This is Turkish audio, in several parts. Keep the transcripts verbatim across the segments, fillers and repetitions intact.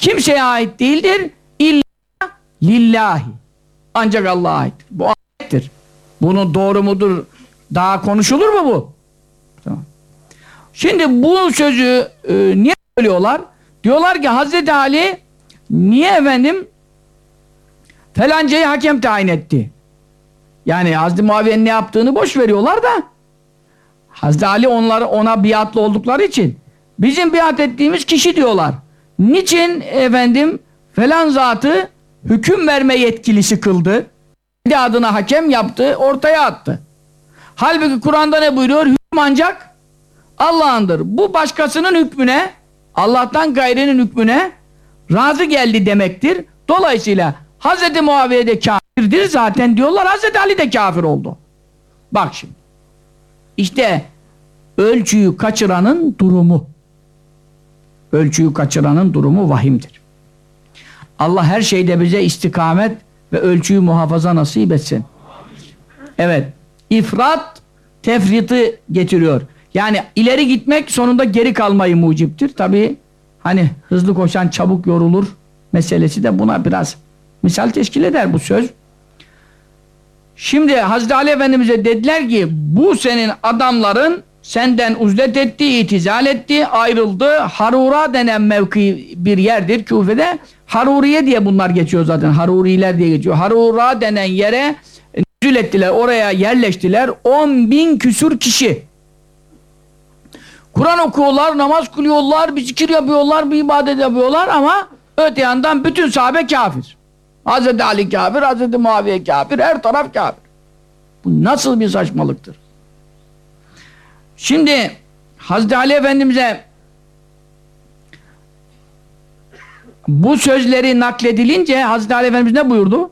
kimseye ait değildir. İlla lillahi. Ancak Allah'a aittir. Bu ayettir. Bunun doğru mudur? Daha konuşulur mu bu? Tamam. Şimdi bu sözü e, niye söylüyorlar? Diyorlar ki Hazreti Ali niye efendim felancayı hakem tayin etti? Yani Hazreti Muaviye'nin ne yaptığını boş veriyorlar da Hazreti Ali onlar, ona biatlı oldukları için bizim biat ettiğimiz kişi diyorlar. Niçin efendim falan zatı hüküm verme yetkilisi kıldı? Kendi adına hakem yaptı, ortaya attı. Halbuki Kur'an'da ne buyuruyor? Hüküm ancak Allah'ındır. Bu başkasının hükmüne, Allah'tan gayrinin hükmüne razı geldi demektir. Dolayısıyla Hazreti Muaviye de kafirdir zaten diyorlar. Hazreti Ali de kafir oldu. Bak şimdi. İşte ölçüyü kaçıranın durumu. Ölçüyü kaçıranın durumu vahimdir. Allah her şeyde bize istikamet ve ölçüyü muhafaza nasip etsin. Evet. İfrat tefriti getiriyor. Yani ileri gitmek sonunda geri kalmayı muciptir. Tabii hani hızlı koşan çabuk yorulur meselesi de buna biraz misal teşkil eder bu söz. Şimdi Hazreti Ali Efendimiz'e dediler ki bu senin adamların senden uzlet etti, itizal etti, ayrıldı. Harura denen mevki bir yerdir Küfe'de. Haruriye diye bunlar geçiyor zaten. Haruriler diye geçiyor. Harura denen yere nüzul ettiler. Oraya yerleştiler. on bin küsur kişi. Kur'an okuyorlar, namaz kılıyorlar, bir zikir yapıyorlar, bir ibadet yapıyorlar ama öte yandan bütün sahabe kafir. Hazreti Ali kafir, Hazreti Muaviye kafir, her taraf kafir. Bu nasıl bir saçmalıktır? Şimdi Hazreti Ali Efendimiz'e bu sözleri nakledilince Hazreti Ali Efendimiz ne buyurdu?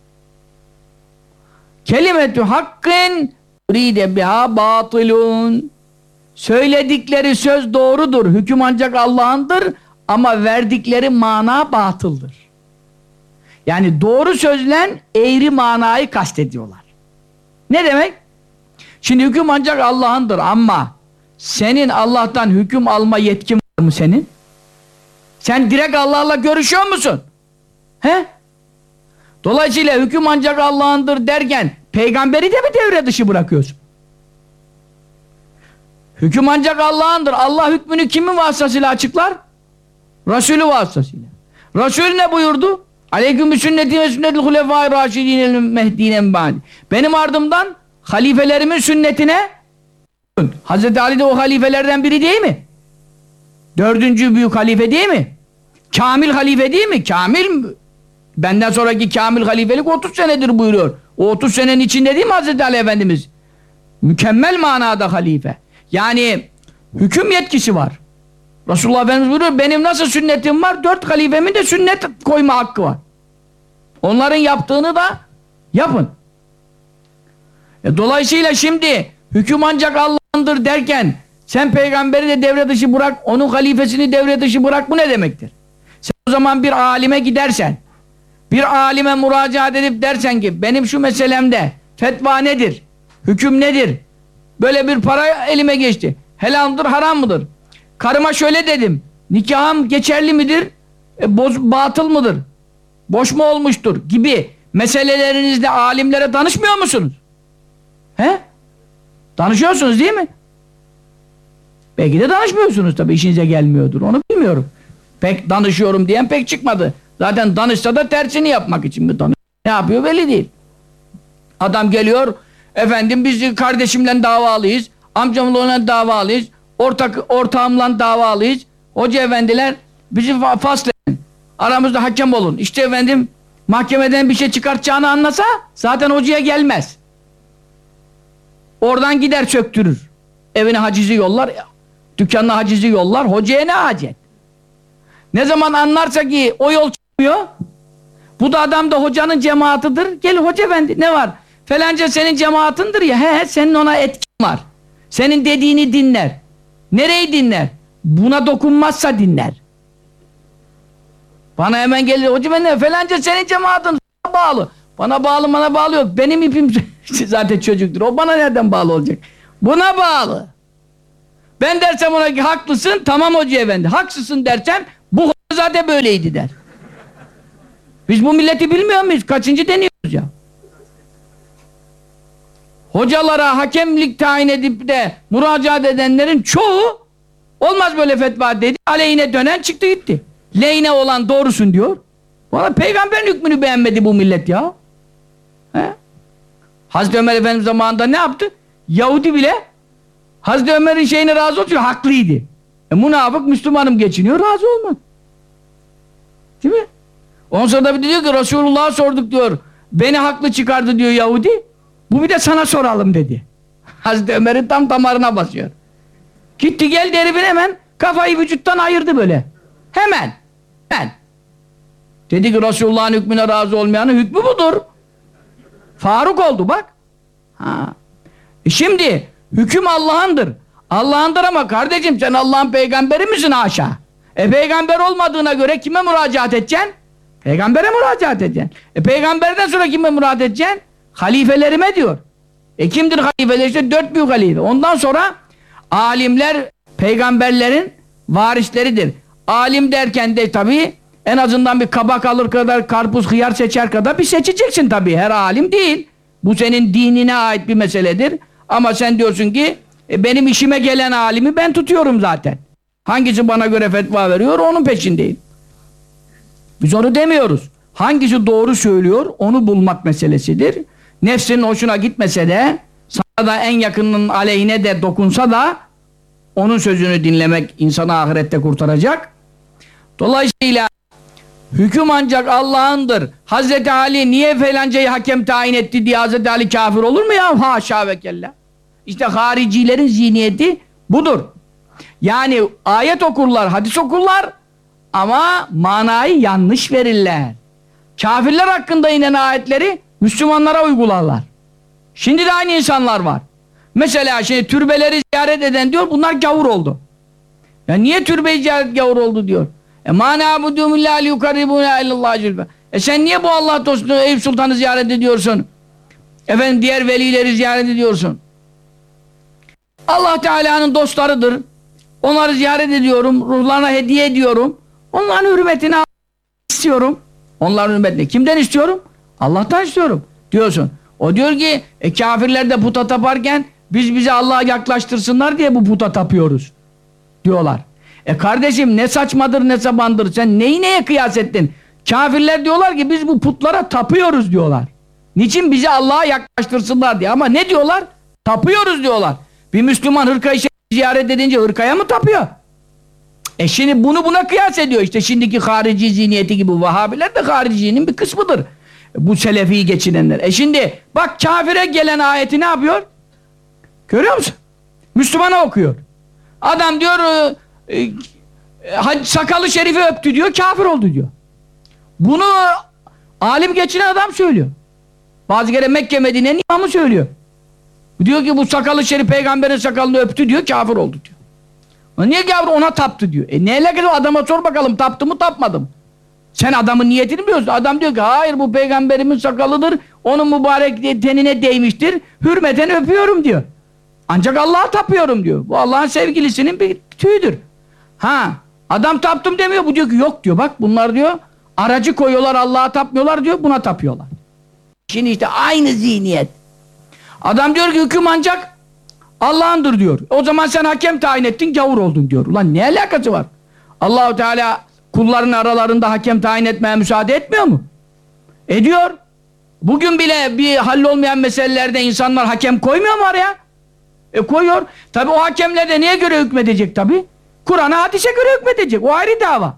Kelimetü hakkın uride biha batılun. Söyledikleri söz doğrudur. Hüküm ancak Allah'ındır ama verdikleri mana batıldır. Yani doğru sözlen eğri manayı kastediyorlar. Ne demek? Şimdi hüküm ancak Allah'ındır ama senin Allah'tan hüküm alma yetkin var mı senin? Sen direkt Allah'la görüşüyor musun? He? Dolayısıyla hüküm ancak Allah'ındır derken peygamberi de mi devre dışı bırakıyorsun? Hüküm ancak Allah'ındır. Allah hükmünü kimin vasıtasıyla açıklar? Resulü vasıtasıyla. Resul ne buyurdu? Aleyküm sünneti ve sünnetil hulefâi râşidînel mehdînen bâdi. Benim ardımdan halifelerimin sünnetine Hazreti Ali de o halifelerden biri değil mi? Dördüncü büyük halife değil mi? Kamil halife değil mi? Kamil benden sonraki kamil halifelik otuz senedir buyuruyor. O otuz senenin içinde değil mi Hazreti Ali Efendimiz? Mükemmel manada halife. Yani hüküm yetkisi var. Resulullah Efendimiz buyuruyor benim nasıl sünnetim var? Dört halifemin de sünnet koyma hakkı var. Onların yaptığını da yapın. E dolayısıyla şimdi hüküm ancak Allah'ındır derken sen peygamberi de devre dışı bırak, onun halifesini devre dışı bırak, bu ne demektir? Sen o zaman bir alime gidersen, bir alime müracaat edip dersen ki benim şu meselemde fetva nedir? Hüküm nedir? Böyle bir para elime geçti. Helal mıdır, haram mıdır? Karıma şöyle dedim. Nikahım geçerli midir? E, boz, batıl mıdır? Boş mu olmuştur? Gibi meselelerinizde alimlere danışmıyor musunuz? He? Danışıyorsunuz değil mi? Belki de danışmıyorsunuz tabii, işinize gelmiyordur. Onu bilmiyorum. Pek danışıyorum diyen pek çıkmadı. Zaten danışsa da tersini yapmak için mi danışıyor? Ne yapıyor belli değil. Adam geliyor, efendim biz kardeşimle davalıyız, amcamla davalıyız, ortak ortağımla davalıyız. Hoca efendiler bizi fasledin, aramızda hakem olun. İşte efendim mahkemeden bir şey çıkartacağını anlasa zaten hocaya gelmez. Oradan gider söktürür. Evine hacizi yollar, dükkanına hacizi yollar, hocaya ne hacet? Ne zaman anlarsa ki o yol çıkmıyor, bu da adam da hocanın cemaatıdır. Gel hoca efendi ne var? Falanca senin cemaatindir ya, he senin ona etkin var. Senin dediğini dinler. Nereyi dinler? Buna dokunmazsa dinler. Bana hemen gelir, hoca ben falanca senin cemaatin bağlı. Bana bağlı, bana bağlı yok. Benim ipim zaten çocuktur. O bana nereden bağlı olacak? Buna bağlı. Ben dersem ona ki haklısın, tamam hoca efendi. Haksızsın dersem bu hoca Paşazade böyleydi der. Biz bu milleti bilmiyor muyuz? Kaçıncı deniyoruz ya? Hocalara hakemlik tayin edip de müracaat edenlerin çoğu olmaz böyle fetva dedi. Aleyhine dönen çıktı gitti. Lehine olan doğrusun diyor. Valla peygamberin hükmünü beğenmedi bu millet ya. He? Hazreti Ömer Efendimiz zamanında ne yaptı? Yahudi bile Hazreti Ömer'in şeyine razı oldu çünkü haklıydı. E, münafık Müslümanım geçiniyor, razı olmadı. Değil mi? Ondan sonra da bir diyor ki Resulullah'a sorduk diyor. Beni haklı çıkardı diyor Yahudi. Bu bir de sana soralım dedi. Hazreti Ömer'in tam damarına basıyor. Gitti geldi herifin hemen kafayı vücuttan ayırdı böyle. Hemen. Hemen. Dedi ki Resulullah'ın hükmüne razı olmayanın hükmü budur. Faruk oldu bak. Ha. E şimdi hüküm Allah'ındır. Allah'ındır ama kardeşim sen Allah'ın peygamberi misin haşa? E peygamber olmadığına göre kime müracaat edeceksin? Peygambere müracaat edeceksin. E peygamberden sonra kime müracaat edeceksin? Halifelerime diyor. E kimdir halifeler? İşte dört büyük halife. Ondan sonra alimler peygamberlerin varisleridir. Alim derken de tabii en azından bir kabak alır kadar, karpuz, hıyar seçer kadar bir seçeceksin tabii. Her alim değil. Bu senin dinine ait bir meseledir. Ama sen diyorsun ki e, benim işime gelen alimi ben tutuyorum zaten. Hangisi bana göre fetva veriyor onun peşindeyim. Biz onu demiyoruz. Hangisi doğru söylüyor onu bulmak meselesidir. Nefsinin hoşuna gitmese de sana da en yakınının aleyhine de dokunsa da onun sözünü dinlemek insanı ahirette kurtaracak. Dolayısıyla hüküm ancak Allah'ındır. Hazreti Ali niye felancayı hakem tayin etti diye Hazreti Ali kafir olur mu ya? Haşa ve kella. İşte haricilerin zihniyeti budur. Yani ayet okurlar, hadis okurlar ama manayı yanlış verirler. Kafirler hakkında inen ayetleri Müslümanlara uygularlar. Şimdi de aynı insanlar var. Mesela şimdi türbeleri ziyaret eden diyor bunlar gavur oldu. Ya niye türbeyi ziyaret gavur oldu diyor. E mâ nâbudûm illâ liyukarribûnâ illallâh zülfâ. E sen niye bu Allah dostunu Eyüp Sultan'ı ziyaret ediyorsun? Efendim diğer velileri ziyaret ediyorsun. Allah Teala'nın dostlarıdır. Onları ziyaret ediyorum. Ruhlarına hediye ediyorum. Onların hürmetini istiyorum. Onların hürmetini. Kimden istiyorum? Allah'tan istiyorum. Diyorsun. O diyor ki e, kafirler de puta taparken biz bizi Allah'a yaklaştırsınlar diye bu puta tapıyoruz. Diyorlar. E kardeşim ne saçmadır ne sabandır. Sen neyi neye kıyas ettin? Kafirler diyorlar ki biz bu putlara tapıyoruz diyorlar. Niçin bizi Allah'a yaklaştırsınlar diye. Ama ne diyorlar? Tapıyoruz diyorlar. Bir Müslüman hırkayı ziyaret edince hırkaya mı tapıyor? E şimdi bunu buna kıyas ediyor. İşte şimdiki harici zihniyeti gibi Vahabiler de haricinin bir kısmıdır. Bu selefiyi geçinenler. E şimdi bak kafire gelen ayeti ne yapıyor? Görüyor musun? Müslümana okuyor. Adam diyor e, e, sakalı şerifi öptü diyor, kafir oldu diyor. Bunu alim geçinen adam söylüyor. Bazı kere Mekke Medine'nin imamı söylüyor. Diyor ki bu sakalı şerif peygamberin sakalını öptü diyor, kafir oldu diyor. Niye kafir ona taptı diyor. E ne alakası adama sor bakalım taptı mı tapmadı mı? Sen adamın niyetini biliyorsun. Adam diyor ki hayır bu peygamberimin sakalıdır. Onun mübarek tenine değmiştir. Hürmeten öpüyorum diyor. Ancak Allah'a tapıyorum diyor. Bu Allah'ın sevgilisinin bir tüyüdür. Ha, adam taptım demiyor. Bu diyor ki yok diyor. Bak bunlar diyor aracı koyuyorlar Allah'a tapmıyorlar diyor. Buna tapıyorlar. Şimdi işte aynı zihniyet. Adam diyor ki hüküm ancak Allah'ındır diyor. O zaman sen hakem tayin ettin gavur oldun diyor. Ulan ne alakası var? Allah-u Teala kulların aralarında hakem tayin etmeye müsaade etmiyor mu? Ediyor. Bugün bile bir hallolmayan meselelerde insanlar hakem koymuyor mu araya? E koyuyor. Tabi o hakemler de neye göre hükmedecek tabi? Kur'an'a hadise göre hükmedecek. O ayrı dava.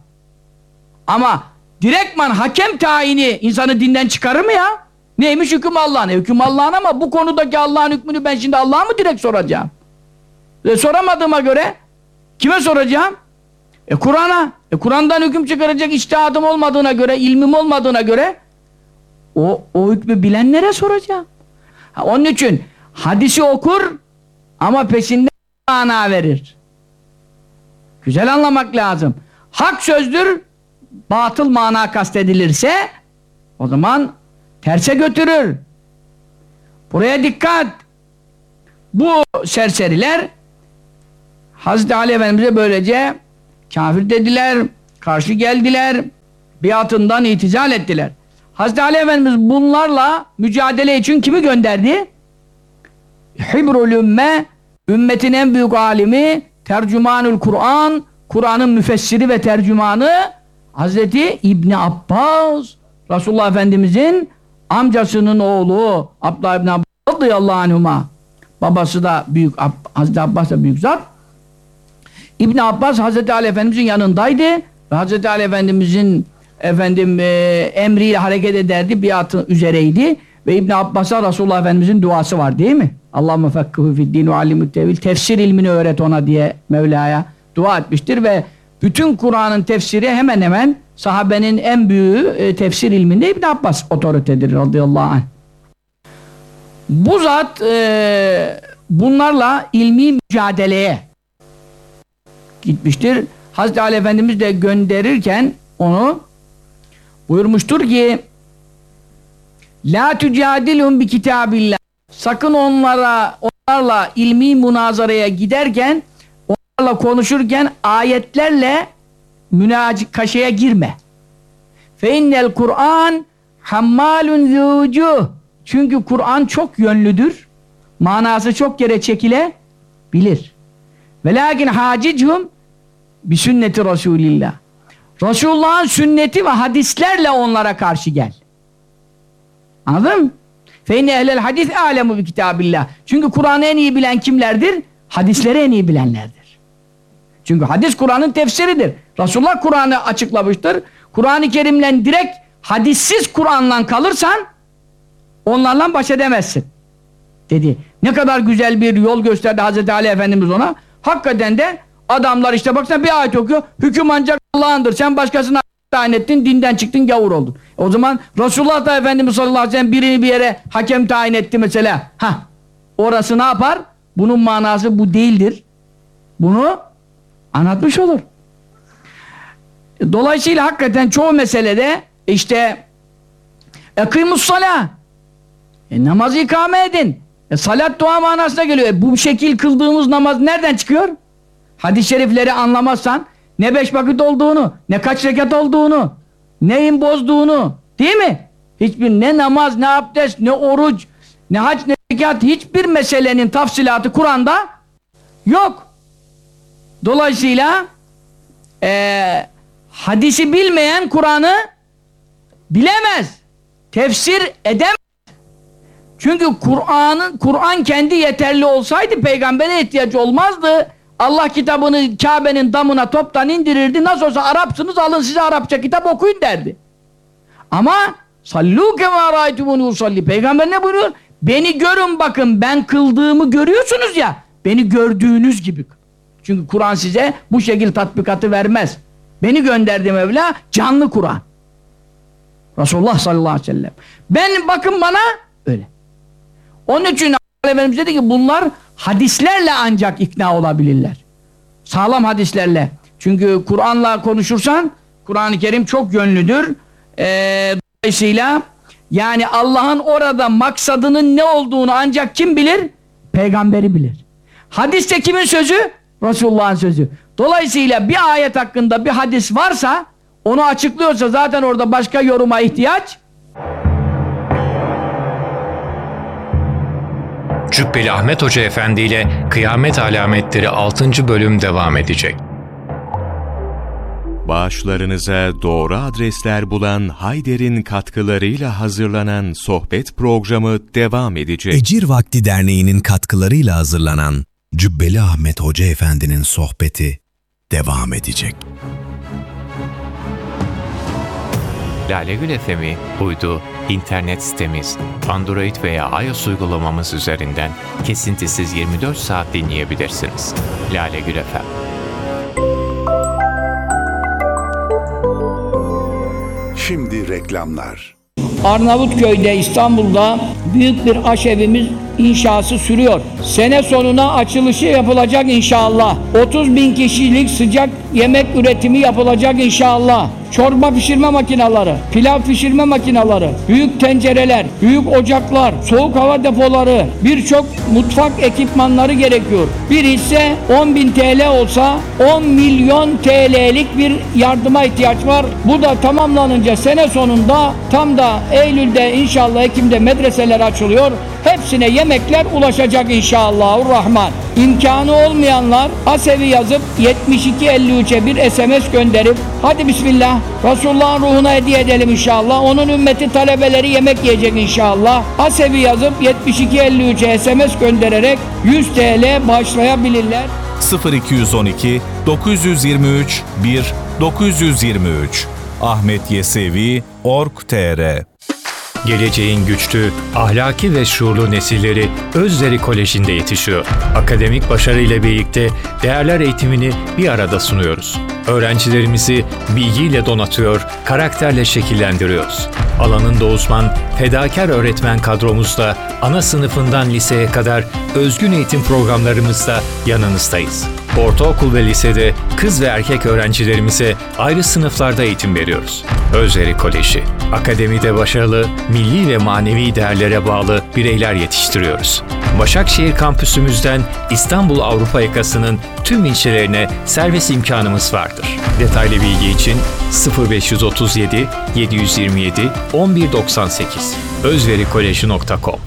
Ama direktman hakem tayini insanı dinden çıkarır mı ya? Neymiş hüküm Allah'ın? E, hüküm Allah'ın ama bu konudaki Allah'ın hükmünü ben şimdi Allah'a mı direkt soracağım? E, soramadığıma göre kime soracağım? E Kur'an'a. E Kur'an'dan hüküm çıkaracak içtihadım olmadığına göre, ilmim olmadığına göre o, o hükmü bilenlere soracağım. Ha, onun için hadisi okur ama peşinden mana verir. Güzel anlamak lazım. Hak sözdür, batıl mana kastedilirse o zaman terse götürür. Buraya dikkat. Bu serseriler Hazreti Ali Efendimiz'e böylece kafir dediler, karşı geldiler. Biatından itizal ettiler. Hazreti Ali Efendimiz bunlarla mücadele için kimi gönderdi? Hibrul ümme, ümmetin en büyük alimi, tercümanül Kur'an, Kur'an'ın müfessiri ve tercümanı Hazreti İbni Abbas, Resulullah Efendimizin amcasının oğlu Abdullah İbni Abbas radıyallahu anhuma, babası da büyük, Hazreti Abbas da büyük zat. İbni Abbas Hazreti Ali Efendimizin yanındaydı ve Hazreti Ali Efendimizin efendim e, emriyle hareket ederdi, biatı üzereydi ve İbni Abbas'a Resulullah Efendimizin duası var değil mi? Allahümme fekkihu fiddin ve allimut tevil, tefsir ilmini öğret ona diye Mevla'ya dua etmiştir ve bütün Kur'an'ın tefsiri hemen hemen sahabenin en büyüğü e, tefsir ilminde İbni Abbas otoritedir radıyallahu anh. Bu zat e, bunlarla ilmi mücadeleye gitmiştir. Hazreti Ali Efendimiz de gönderirken onu buyurmuştur ki la tücadilhum bi kitabillah, sakın onlara onlarla ilmi münazaraya giderken, onlarla konuşurken ayetlerle münakaşaya girme. Fe innel Kur'an hammalun zucuh, çünkü Kur'an çok yönlüdür, manası çok yere çekilebilir. Velakin hacichum bi sünneti Resulillah, Resulullah'ın sünneti ve hadislerle onlara karşı gel. Anladın mı? Fe inne ehlel hadis alemu bi kitabillah, çünkü Kur'an'ı en iyi bilen kimlerdir? Hadisleri en iyi bilenlerdir. Çünkü hadis Kur'an'ın tefsiridir. Resulullah Kur'an'ı açıklamıştır. Kur'an-ı Kerim'le direkt hadissiz Kur'an'la kalırsan onlarla baş edemezsin dedi. Ne kadar güzel bir yol gösterdi Hazreti Ali Efendimiz ona. Hakikaten de adamlar işte baksana bir ayet okuyor. Hüküm ancak Allah'ındır. Sen başkasına tayin ettin, dinden çıktın, gavur oldun. O zaman Resulullah da Efendimiz sallallahu aleyhi ve sellem birini bir yere hakem tayin etti mesela. Hah, orası ne yapar? Bunun manası bu değildir. Bunu anlatmış olur. Dolayısıyla hakikaten çoğu meselede işte ekîmussala, e, namazı ikame edin. E, salat dua manasına geliyor. E, bu şekil kıldığımız namaz nereden çıkıyor? Hadis-i şerifleri anlamazsan ne beş vakit olduğunu, ne kaç rekat olduğunu, neyin bozduğunu, değil mi? Hiçbir ne namaz, ne abdest, ne oruç, ne hac, ne zekat, hiçbir meselenin tafsilatı Kur'an'da yok. Dolayısıyla e, hadisi bilmeyen Kur'an'ı bilemez, tefsir edemez. Çünkü Kur'an'ın Kur'an kendi yeterli olsaydı peygambere ihtiyaç olmazdı. Allah kitabını Kabe'nin damına toptan indirirdi. Nasıl olsa Arapsınız, alın size Arapça kitap okuyun derdi. Ama sallu kema ra'aytumuni usalli. Peygamber ne buyuruyor? Beni görün bakın, ben kıldığımı görüyorsunuz ya, beni gördüğünüz gibi. Çünkü Kur'an size bu şekil tatbikatı vermez. Beni gönderdi Mevla, canlı Kur'an. Resulullah sallallahu aleyhi ve sellem. Ben bakın bana öyle. Onun için Efendimiz dedi ki bunlar hadislerle ancak ikna olabilirler. Sağlam hadislerle. Çünkü Kur'an'la konuşursan Kur'an-ı Kerim çok yönlüdür. Ee, dolayısıyla yani Allah'ın orada maksadının ne olduğunu ancak kim bilir? Peygamberi bilir. Hadiste kimin sözü? Resulullah'ın sözü. Dolayısıyla bir ayet hakkında bir hadis varsa, onu açıklıyorsa zaten orada başka yoruma ihtiyaç. Cübbeli Ahmet Hoca Efendi ile Kıyamet Alametleri altıncı bölüm devam edecek. Bağışlarınıza doğru adresler bulan Hayder'in katkılarıyla hazırlanan sohbet programı devam edecek. Ecir Vakti Derneği'nin katkılarıyla hazırlanan Cübbeli Ahmet Hoca Efendi'nin sohbeti devam edecek. Lale Gül F M'i uydu, internet sitemiz, Android veya iOS uygulamamız üzerinden kesintisiz yirmi dört saat dinleyebilirsiniz. Lale Gül F M. Şimdi reklamlar. Arnavutköy'de, İstanbul'da büyük bir aşevimiz inşası sürüyor. Sene sonuna açılışı yapılacak inşallah. otuz bin kişilik sıcak yemek üretimi yapılacak inşallah. Çorba pişirme makineleri, pilav pişirme makineleri, büyük tencereler, büyük ocaklar, soğuk hava depoları, birçok mutfak ekipmanları gerekiyor. Bir hisse on bin T L olsa on milyon T L'lik bir yardıma ihtiyaç var. Bu da tamamlanınca sene sonunda tam da Eylül'de inşallah Ekim'de medreseler açılıyor. Hepsine yemekler ulaşacak inşallahurrahman. İmkanı olmayanlar Asevi yazıp yetmiş iki elli üçe bir S M S gönderip hadi bismillah Resulullah'ın ruhuna hediye edelim inşallah. Onun ümmeti talebeleri yemek yiyecek inşallah. Asevi yazıp yetmiş iki elli üçe S M S göndererek yüz T L bağışlayabilirler. sıfır iki on iki dokuz yüz yirmi üç bir dokuz yüz yirmi üç Ahmet Yesevi nokta org nokta tr Geleceğin güçlü, ahlaki ve şuurlu nesilleri Özleri Koleji'nde yetişiyor. Akademik başarı ile birlikte değerler eğitimini bir arada sunuyoruz. Öğrencilerimizi bilgiyle donatıyor, karakterle şekillendiriyoruz. Alanında uzman, fedakar öğretmen kadromuzla ana sınıfından liseye kadar özgün eğitim programlarımızda yanınızdayız. Ortaokul ve lisede kız ve erkek öğrencilerimize ayrı sınıflarda eğitim veriyoruz. Özleri Koleji, akademide başarılı, milli ve manevi değerlere bağlı bireyler yetiştiriyoruz. Başakşehir kampüsümüzden İstanbul Avrupa yakasının tüm ilçelerine servis imkanımız vardır. Detaylı bilgi için sıfır beş otuz yedi yedi yirmi yedi on bir doksan sekiz özverikolej nokta com.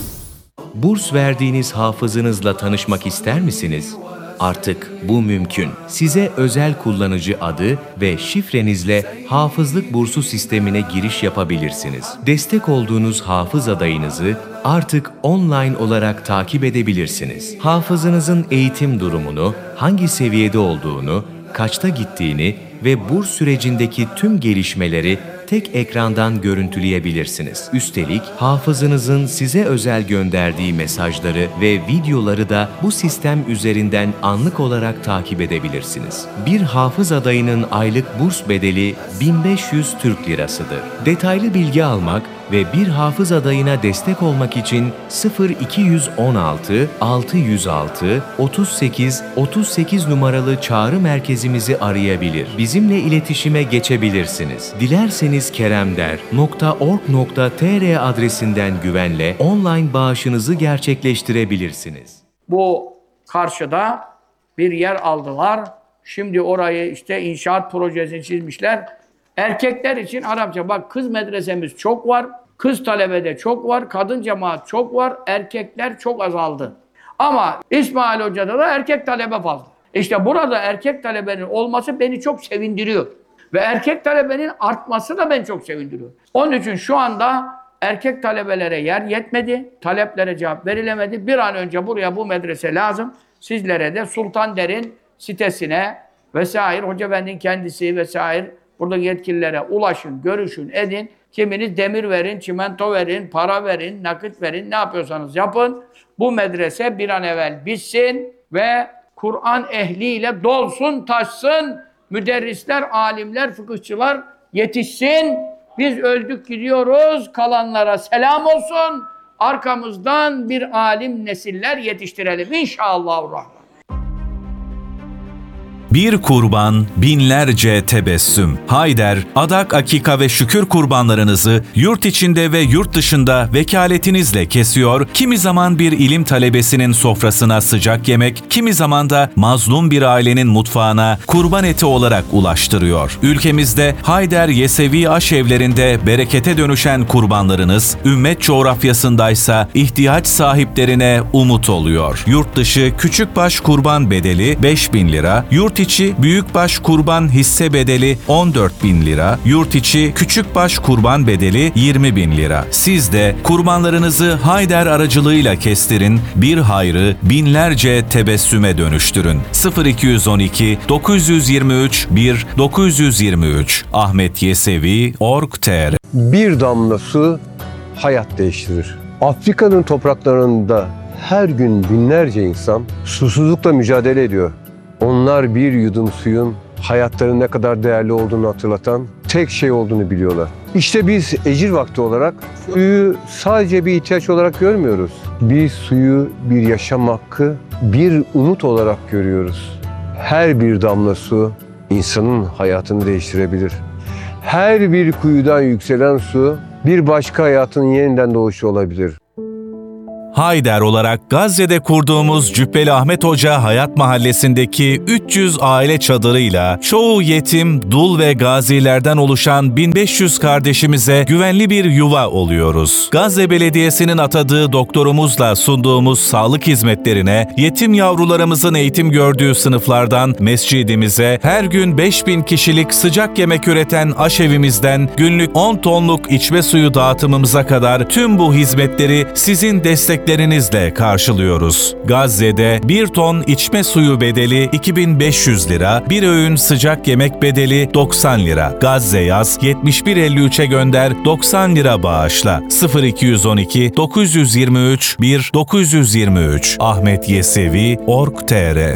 Burs verdiğiniz hafızınızla tanışmak ister misiniz? Artık bu mümkün. Size özel kullanıcı adı ve şifrenizle hafızlık bursu sistemine giriş yapabilirsiniz. Destek olduğunuz hafız adayınızı artık online olarak takip edebilirsiniz. Hafızınızın eğitim durumunu, hangi seviyede olduğunu, kaçta gittiğini ve burs sürecindeki tüm gelişmeleri tek ekrandan görüntüleyebilirsiniz. Üstelik hafızınızın size özel gönderdiği mesajları ve videoları da bu sistem üzerinden anlık olarak takip edebilirsiniz. Bir hafız adayının aylık burs bedeli bin beş yüz Türk Lirasıdır. Detaylı bilgi almak ve bir hafız adayına destek olmak için sıfır iki on altı altı yüz altı otuz sekiz otuz sekiz numaralı çağrı merkezimizi arayabilir. Bizimle iletişime geçebilirsiniz. Dilerseniz keremder nokta org nokta tr adresinden güvenle online bağışınızı gerçekleştirebilirsiniz. Bu karşıda bir yer aldılar. Şimdi orayı işte inşaat projesini çizmişler. Erkekler için Arapça, bak kız medresemiz çok var. Kız talebede çok var, kadın cemaat çok var, erkekler çok azaldı. Ama İsmail Hoca'da da erkek talebe fazla. İşte burada erkek talebenin olması beni çok sevindiriyor. Ve erkek talebenin artması da beni çok sevindiriyor. Onun için şu anda erkek talebelere yer yetmedi, taleplere cevap verilemedi. Bir an önce buraya bu medrese lazım. Sizlere de Sultan Der'in sitesine vesaire, Hoca Efendi'nin kendisi vesaire burada yetkililere ulaşın, görüşün, edin. Kiminiz demir verin, çimento verin, para verin, nakit verin, ne yapıyorsanız yapın. Bu medrese bir an evvel bitsin ve Kur'an ehliyle dolsun, taşsın. Müderrisler, alimler, fıkıhçılar yetişsin. Biz öldük gidiyoruz, kalanlara selam olsun. Arkamızdan bir alim nesiller yetiştirelim inşallahurrahman. Bir kurban, binlerce tebessüm. Hayder, adak, akika ve şükür kurbanlarınızı yurt içinde ve yurt dışında vekaletinizle kesiyor, kimi zaman bir ilim talebesinin sofrasına sıcak yemek, kimi zaman da mazlum bir ailenin mutfağına kurban eti olarak ulaştırıyor. Ülkemizde Hayder Yesevi aşevlerinde berekete dönüşen kurbanlarınız, ümmet coğrafyasındaysa ihtiyaç sahiplerine umut oluyor. Yurt dışı küçükbaş kurban bedeli beş bin lira, yurt içi büyükbaş kurban hisse bedeli on dört bin lira, yurt içi küçükbaş kurban bedeli yirmi bin lira. Siz de kurbanlarınızı Hayder aracılığıyla kestirin, bir hayrı binlerce tebessüme dönüştürün. sıfır iki on iki dokuz yüz yirmi üç bir dokuz yüz yirmi üç Ahmet Yesevi nokta org nokta tr. Bir damla su hayat değiştirir. Afrika'nın topraklarında her gün binlerce insan susuzlukla mücadele ediyor. Onlar bir yudum suyun hayatlarının ne kadar değerli olduğunu hatırlatan tek şey olduğunu biliyorlar. İşte biz ecir vakti olarak suyu sadece bir ihtiyaç olarak görmüyoruz. bir suyu bir yaşam hakkı, bir umut olarak görüyoruz. Her bir damla su insanın hayatını değiştirebilir. Her bir kuyudan yükselen su bir başka hayatın yeniden doğuşu olabilir. Hayder olarak Gazze'de kurduğumuz Cübbeli Ahmet Hoca Hayat Mahallesi'ndeki üç yüz aile çadırıyla çoğu yetim, dul ve gazilerden oluşan bin beş yüz kardeşimize güvenli bir yuva oluyoruz. Gazze Belediyesi'nin atadığı doktorumuzla sunduğumuz sağlık hizmetlerine, yetim yavrularımızın eğitim gördüğü sınıflardan mescidimize, her gün beş bin kişilik sıcak yemek üreten aşevimizden günlük on tonluk içme suyu dağıtımımıza kadar tüm bu hizmetleri sizin destek lerinizle karşılıyoruz. Gazze'de bir ton içme suyu bedeli iki bin beş yüz lira, bir öğün sıcak yemek bedeli doksan lira. Gazze yaz yetmiş bir elli üçe gönder doksan lira bağışla. sıfır iki on iki dokuz yüz yirmi üç bir dokuz yüz yirmi üç Ahmet Yesevi nokta org nokta tr.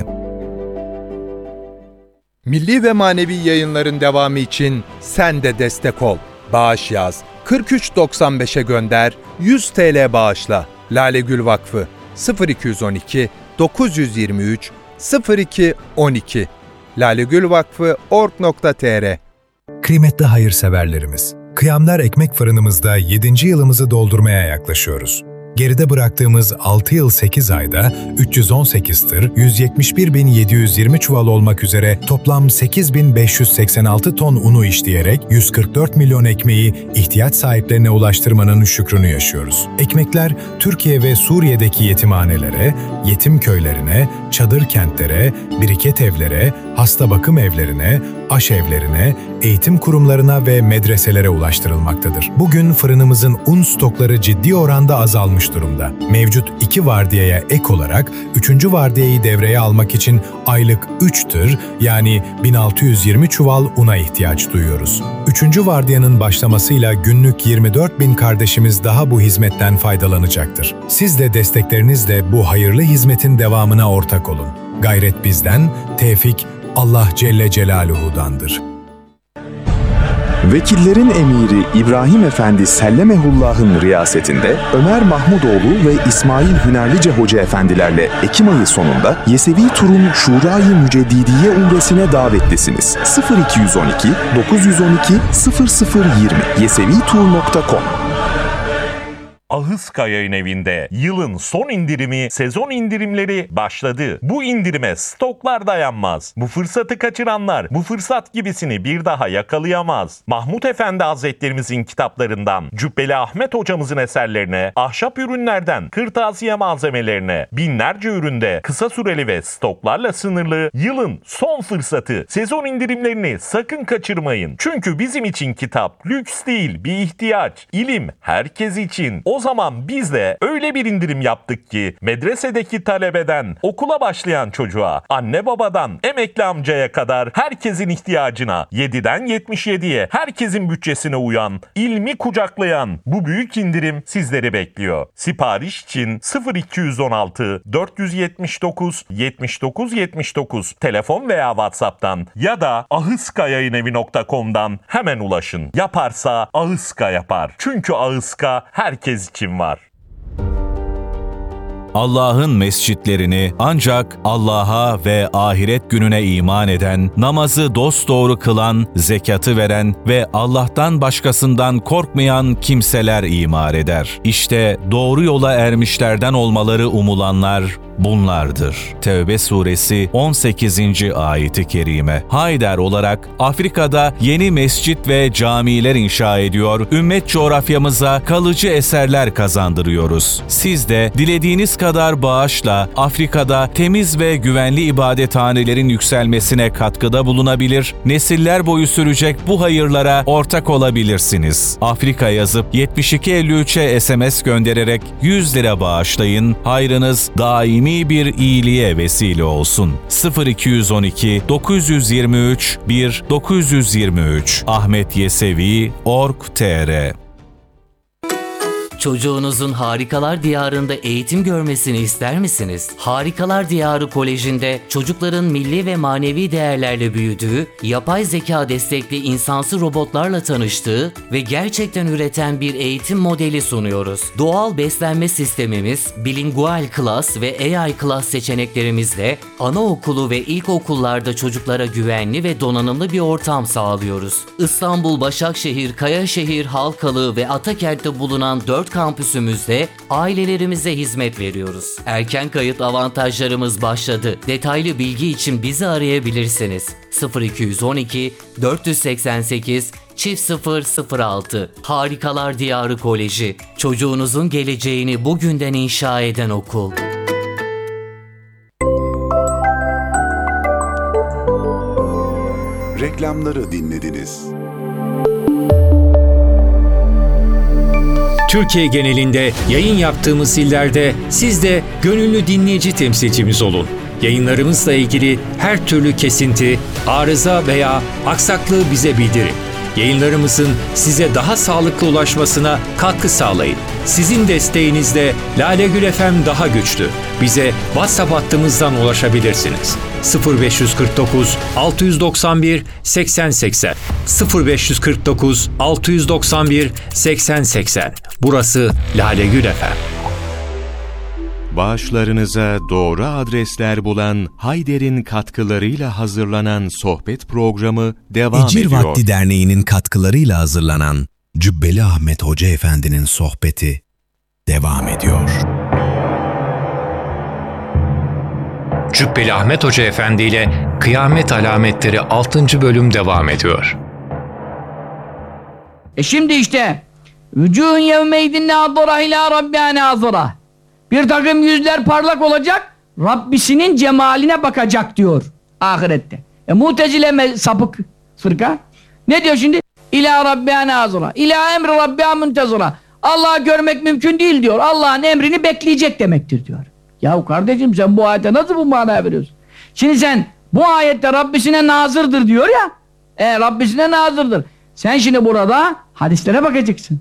Milli ve manevi yayınların devamı için sen de destek ol. Bağış yaz. kırk üç doksan beşe gönder, yüz TL bağışla. Lale Gül Vakfı sıfır iki on iki dokuz yüz yirmi üç sıfır iki on iki lalegülvakfı nokta org nokta tr. Kıymetli hayırseverlerimiz, Kıyamlar Ekmek Fırınımızda yedinci yılımızı doldurmaya yaklaşıyoruz. Geride bıraktığımız altı yıl sekiz ayda üç yüz on sekiz tır, yüz yetmiş bir bin yedi yüz yirmi çuval olmak üzere toplam sekiz bin beş yüz seksen altı ton unu işleyerek yüz kırk dört milyon ekmeği ihtiyaç sahiplerine ulaştırmanın şükrünü yaşıyoruz. Ekmekler Türkiye ve Suriye'deki yetimhanelere, yetim köylerine, çadır kentlere, biriket evlere, hasta bakım evlerine, aşevlerine, eğitim kurumlarına ve medreselere ulaştırılmaktadır. Bugün fırınımızın un stokları ciddi oranda azalmış durumda. Mevcut iki vardiyaya ek olarak üçüncü vardiyayı devreye almak için aylık üç tır yani bin altı yüz yirmi çuval una ihtiyaç duyuyoruz. Üçüncü vardiyanın başlamasıyla günlük yirmi dört bin kardeşimiz daha bu hizmetten faydalanacaktır. Siz de desteklerinizle bu hayırlı hizmetin devamına ortak olun. Gayret bizden, tevfik Allah Celle Celaluhu'dandır. Vekillerin emiri İbrahim Efendi Sellemehullah'ın riyasetinde Ömer Mahmudoğlu ve İsmail Hünerlice Hoca Efendilerle Ekim ayı sonunda Yesevi Tur'un Şura-i Müceddidiye Umresine davetlisiniz. sıfır iki on iki dokuz yüz on iki sıfır sıfır yirmi yesevitur nokta com. Ahıska Yayın Evi'nde yılın son indirimi, sezon indirimleri başladı. Bu indirime stoklar dayanmaz. Bu fırsatı kaçıranlar bu fırsat gibisini bir daha yakalayamaz. Mahmut Efendi Hazretlerimizin kitaplarından Cübbeli Ahmet Hocamızın eserlerine, ahşap ürünlerden kırtasiye malzemelerine, binlerce üründe kısa süreli ve stoklarla sınırlı yılın son fırsatı. Sezon indirimlerini sakın kaçırmayın. Çünkü bizim için kitap lüks değil, bir ihtiyaç. İlim herkes için. O zaman biz de öyle bir indirim yaptık ki medresedeki talebeden okula başlayan çocuğa, anne babadan emekli amcaya kadar herkesin ihtiyacına, yediden yetmiş yediye herkesin bütçesine uyan, ilmi kucaklayan bu büyük indirim sizleri bekliyor. Sipariş için sıfır iki on altı dört yüz yetmiş dokuz yetmiş dokuz yetmiş dokuz telefon veya WhatsApp'tan ya da ahıskayayinevi nokta com'dan hemen ulaşın. Yaparsa Ahıska yapar. Çünkü Ahıska herkes için var. Allah'ın mescitlerini ancak Allah'a ve ahiret gününe iman eden, namazı dosdoğru kılan, zekatı veren ve Allah'tan başkasından korkmayan kimseler imar eder. İşte doğru yola ermişlerden olmaları umulanlar bunlardır. Tevbe suresi on sekizinci ayeti kerime. Hayder olarak Afrika'da yeni mescit ve camiler inşa ediyor, ümmet coğrafyamıza kalıcı eserler kazandırıyoruz. Siz de dilediğiniz kadar bağışla Afrika'da temiz ve güvenli ibadethanelerin yükselmesine katkıda bulunabilir, nesiller boyu sürecek bu hayırlara ortak olabilirsiniz. Afrika yazıp yetmiş iki elli üçe S M S göndererek yüz lira bağışlayın, hayrınız daimi bir iyiliğe vesile olsun. sıfır iki on iki dokuz yüz yirmi üç bir dokuz yüz yirmi üç Ahmet Yesevi nokta org nokta tr. Çocuğunuzun Harikalar Diyarı'nda eğitim görmesini ister misiniz? Harikalar Diyarı Koleji'nde çocukların milli ve manevi değerlerle büyüdüğü, yapay zeka destekli insansı robotlarla tanıştığı ve gerçekten üreten bir eğitim modeli sunuyoruz. Doğal beslenme sistemimiz, bilingual class ve A I class seçeneklerimizle anaokulu ve ilkokullarda çocuklara güvenli ve donanımlı bir ortam sağlıyoruz. İstanbul, Başakşehir, Kayaşehir, Halkalı ve Atakent'te bulunan dört kampüsümüzde ailelerimize hizmet veriyoruz. Erken kayıt avantajlarımız başladı. Detaylı bilgi için bizi arayabilirsiniz. sıfır iki on iki dört seksen sekiz çift sıfır sıfır altı Harikalar Diyarı Koleji. Çocuğunuzun geleceğini bugünden inşa eden okul. Reklamları dinlediniz. Türkiye genelinde yayın yaptığımız illerde siz de gönüllü dinleyici temsilcimiz olun. Yayınlarımızla ilgili her türlü kesinti, arıza veya aksaklığı bize bildirin. Yayınlarımızın size daha sağlıklı ulaşmasına katkı sağlayın. Sizin desteğinizle Lale Gül F M daha güçlü. Bize WhatsApp hattımızdan ulaşabilirsiniz. sıfır beş kırk dokuz altı doksan bir seksen seksen sıfır beş kırk dokuz altı doksan bir seksen seksen. Burası Lale Gül F M. Bağışlarınıza doğru adresler bulan Hayder'in katkılarıyla hazırlanan sohbet programı devam Ecir ediyor. Vakti Derneği'nin katkılarıyla hazırlanan Cübbeli Ahmet Hoca Efendi'nin sohbeti devam ediyor. Cübbeli Ahmet Hoca Efendi ile Kıyamet Alametleri altıncı bölüm devam ediyor. E şimdi işte vücuhun yevmeydin nâzıra ilâ rabbâ nâzıra. Bir takım yüzler parlak olacak, Rabbisinin cemaline bakacak diyor ahirette. E Mutezile sapık fırka. Ne diyor şimdi? İlâ rabbâ nâzıra. İlâ emri rabbâ muntezıra. Allah'ı görmek mümkün değil diyor. Allah'ın emrini bekleyecek demektir diyor. Yahu kardeşim sen bu ayete nasıl bu manaya veriyorsun? Şimdi sen bu ayette Rabbisine nazırdır diyor ya. E Rabbisine nazırdır. Sen şimdi burada hadislere bakacaksın.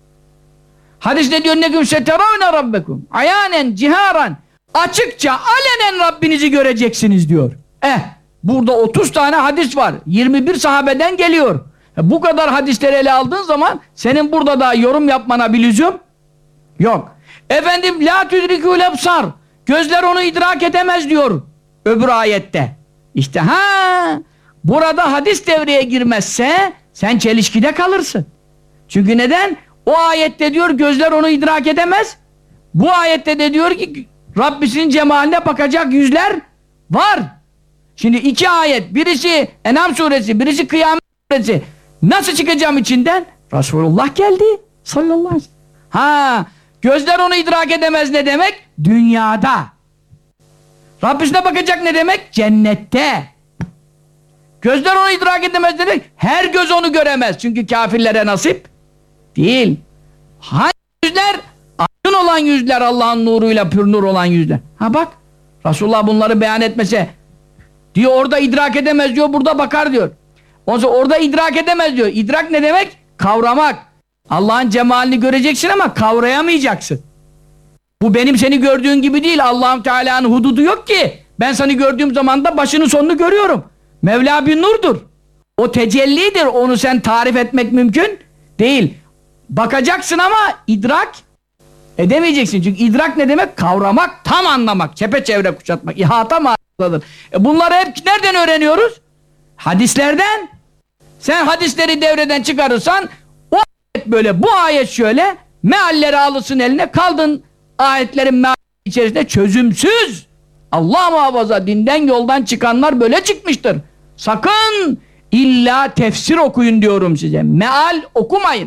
Hadis ne diyor? Neküm seteravne rabbekum ayanen ciharan. Açıkça alenen Rabbinizi göreceksiniz diyor. Eh burada otuz tane hadis var. yirmi bir sahabeden geliyor. E, bu kadar hadisleri ele aldığın zaman senin burada da yorum yapmana bir lüzum yok. Efendim la tudrikul ebsar. Gözler onu idrak edemez diyor öbür ayette. İşte ha burada hadis devreye girmezse sen çelişkide kalırsın. Çünkü neden? O ayette diyor gözler onu idrak edemez. Bu ayette de diyor ki Rabbisinin cemaline bakacak yüzler var. Şimdi iki ayet, birisi En'am suresi, birisi Kıyamet suresi. Nasıl çıkacağım içinden? Resulullah geldi sallallahu aleyhi ve sellem. Ha, gözler onu idrak edemez ne demek? Dünyada. Rabbisine bakacak ne demek? Cennette. Gözler onu idrak edemez ne demek? Her göz onu göremez. Çünkü kafirlere nasip değil. Hangi yüzler? Aydın olan yüzler, Allah'ın nuruyla pür nur olan yüzler. Ha bak, Resulullah bunları beyan etmese diyor orada idrak edemez diyor, burada bakar diyor. Ondan sonra orada idrak edemez diyor. İdrak ne demek? Kavramak. Allah'ın cemalini göreceksin ama kavrayamayacaksın. Bu benim seni gördüğün gibi değil. Allah'ım Teala'nın hududu yok ki. Ben seni gördüğüm zaman da başını sonunu görüyorum. Mevla bir nurdur. O tecellidir. Onu sen tarif etmek mümkün değil. Bakacaksın ama idrak edemeyeceksin. Çünkü idrak ne demek? Kavramak, tam anlamak, çepeçevre kuşatmak, ihata manasındadır. E bunları hep nereden öğreniyoruz? Hadislerden. Sen hadisleri devreden çıkarırsan o ayet böyle, bu ayet şöyle, mealleri alırsın eline, kaldın ayetlerin meali içerisinde çözümsüz. Allah muhafaza, dinden yoldan çıkanlar böyle çıkmıştır. Sakın illa tefsir okuyun diyorum size. Meal okumayın.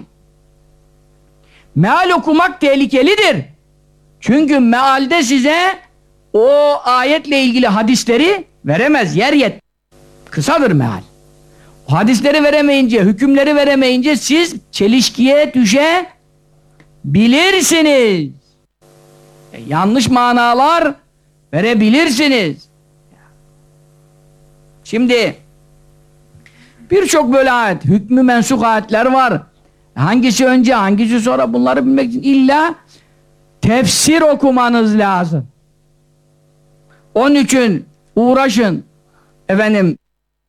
Meal okumak tehlikelidir. Çünkü mealde size o ayetle ilgili hadisleri veremez, yer yet. Kısadır meal. O hadisleri veremeyince, hükümleri veremeyince siz çelişkiye düşebilirsiniz. E, yanlış manalar verebilirsiniz. Şimdi birçok böyle ayet, hükmü mensuk ayetler var. Hangisi önce, hangisi sonra bunları bilmek için illa tefsir okumanız lazım. Onun için uğraşın. Efendim,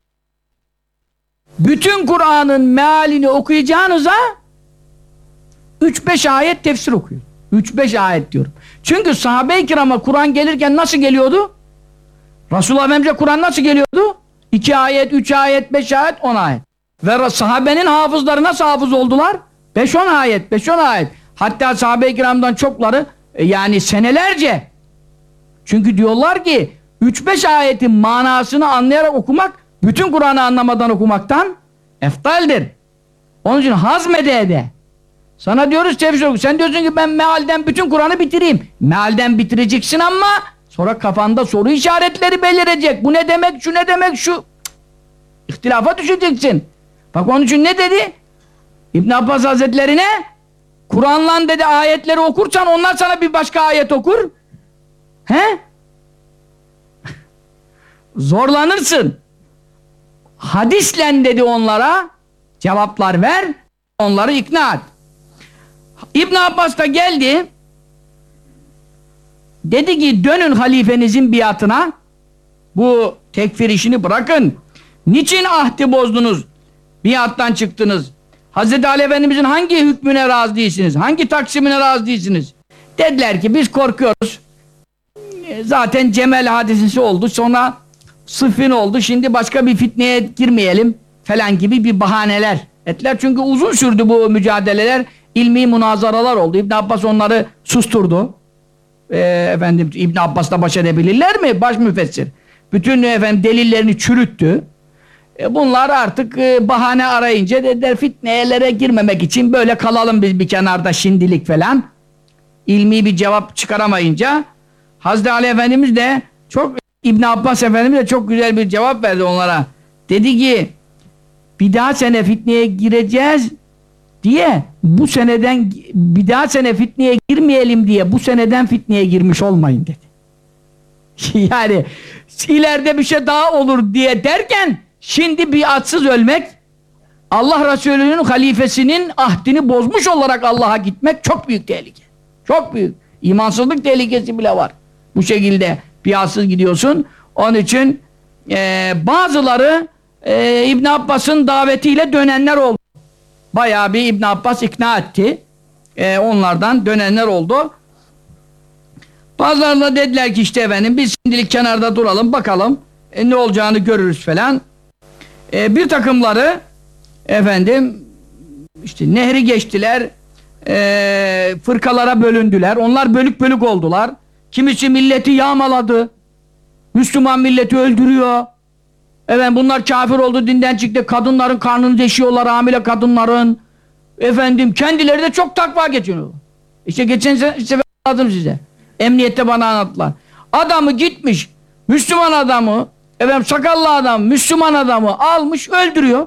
bütün Kur'an'ın mealini okuyacağınıza üç beş ayet tefsir okuyun. üç beş ayet diyorum. Çünkü sahabe-i kirama Kur'an gelirken nasıl geliyordu? Resulullah Efendimiz'e Kur'an nasıl geliyordu? iki ayet, üç ayet, beş ayet, on ayet. Ve sahabenin hafızları nasıl hafız oldular? beş on ayet, beş on ayet. Hatta sahabe-i kiramdan çokları e, yani senelerce. Çünkü diyorlar ki üç beş ayetin manasını anlayarak okumak bütün Kur'an'ı anlamadan okumaktan eftaldir. Onun için hazmede ede. Sana diyoruz tefsir oku. Sen diyorsun ki ben mealden bütün Kur'an'ı bitireyim. Mealden bitireceksin ama sonra kafanda soru işaretleri belirecek. Bu ne demek, şu ne demek, şu. Cık. İhtilafa düşeceksin. Bak onun için ne dedi? İbn Abbas Hazretlerine Kur'an'la dedi ayetleri okursan onlar sana bir başka ayet okur. He? Zorlanırsın. Hadisle dedi onlara cevaplar ver, onları ikna et. İbn Abbas da geldi, dedi ki dönün halifenizin biatına, bu tekfir işini bırakın. Niçin ahdi bozdunuz? Biattan çıktınız. Hazreti Ali Efendimizin hangi hükmüne razı değilsiniz? Hangi taksimine razı değilsiniz? Dediler ki biz korkuyoruz. Zaten Cemel hadisesi oldu, sonra Sıffin oldu, şimdi başka bir fitneye girmeyelim falan gibi bir bahaneler ettiler. Çünkü uzun sürdü bu mücadeleler, ilmi münazaralar oldu. İbn Abbas onları susturdu. Ee, efendim İbn Abbas'la baş edebilirler mi? Baş müfessir. Bütün efendim delillerini çürüttü. E, bunlar artık e, bahane arayınca dediler fitnelere girmemek için böyle kalalım biz bir kenarda şimdilik falan. İlmi bir cevap çıkaramayınca Hazreti Ali Efendimiz de çok, İbn Abbas Efendimiz de çok güzel bir cevap verdi onlara. Dedi ki bir daha sene fitneye gireceğiz diye bu seneden bir daha sene fitneye girmeyelim diye bu seneden fitneye girmiş olmayın dedi. Yani ileride bir şey daha olur diye derken şimdi biatsız ölmek, Allah Resulü'nün halifesinin ahdini bozmuş olarak Allah'a gitmek çok büyük tehlike. Çok büyük. İmansızlık tehlikesi bile var. Bu şekilde biatsız gidiyorsun. Onun için e, bazıları e, İbn Abbas'ın davetiyle dönenler oldu. Bayağı bir İbn Abbas ikna etti. E, onlardan dönenler oldu. Bazıları da dediler ki işte efendim biz şimdilik kenarda duralım bakalım e, ne olacağını görürüz falan. E, bir takımları efendim işte nehri geçtiler, e, fırkalara bölündüler. Onlar bölük bölük oldular. Kimisi milleti yağmaladı. Müslüman milleti öldürüyor. Efendim bunlar kafir oldu, dinden çıktı. Kadınların karnını deşiyorlar, hamile kadınların. Efendim kendileri de çok takva geçiyor. İşte geçen sefer anlattım size. Emniyette bana anlattılar. Adamı gitmiş, Müslüman adamı, efendim sakallı adam, Müslüman adamı almış öldürüyor.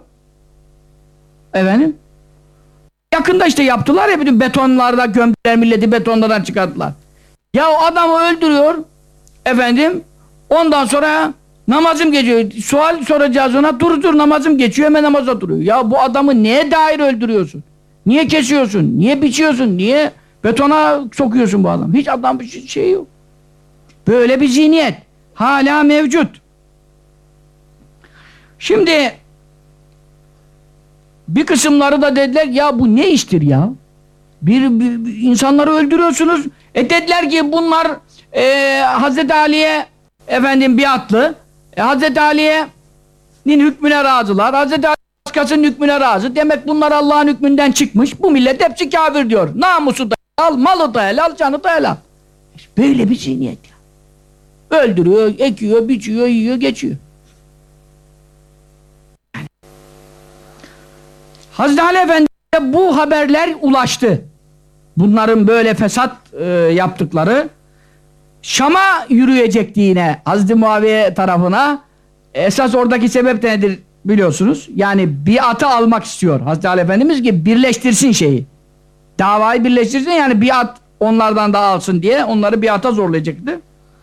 Efendim. Yakında işte yaptılar ya, bütün betonlarda gömdüler, milleti betonlardan çıkarttılar. Ya o adamı öldürüyor efendim, ondan sonra namazım geçiyor. Sual soracağız ona, dur dur namazım geçiyor, hemen namaza duruyor. Ya bu adamı neye dair öldürüyorsun? Niye kesiyorsun? Niye biçiyorsun? Niye betona sokuyorsun bu adam? Hiç adam bir şey yok. Böyle bir zihniyet hala mevcut. Şimdi bir kısımları da dediler ya bu ne iştir ya? Bir, bir, bir insanları öldürüyorsunuz. E dediler ki bunlar e, Hazreti Ali'ye efendim biatlı. E, Hazreti Ali'nin hükmüne razılar. Hazreti Ali başkasının hükmüne razı. Demek bunlar Allah'ın hükmünden çıkmış. Bu millet hepsi kafir diyor. Namusu da helal, malı da helal, canı da helal. Böyle bir zihniyet ya. Öldürüyor, ekiyor, biçiyor, yiyor, geçiyor. Hazreti Ali Efendimiz'e bu haberler ulaştı. Bunların böyle fesat e, yaptıkları. Şam'a yürüyecekti yine Hazreti Muaviye tarafına. Esas oradaki sebep nedir biliyorsunuz. Yani biatı almak istiyor Hazreti Ali Efendimiz ki birleştirsin şeyi. Davayı birleştirsin, yani biat onlardan da alsın diye onları biata zorlayacaktı.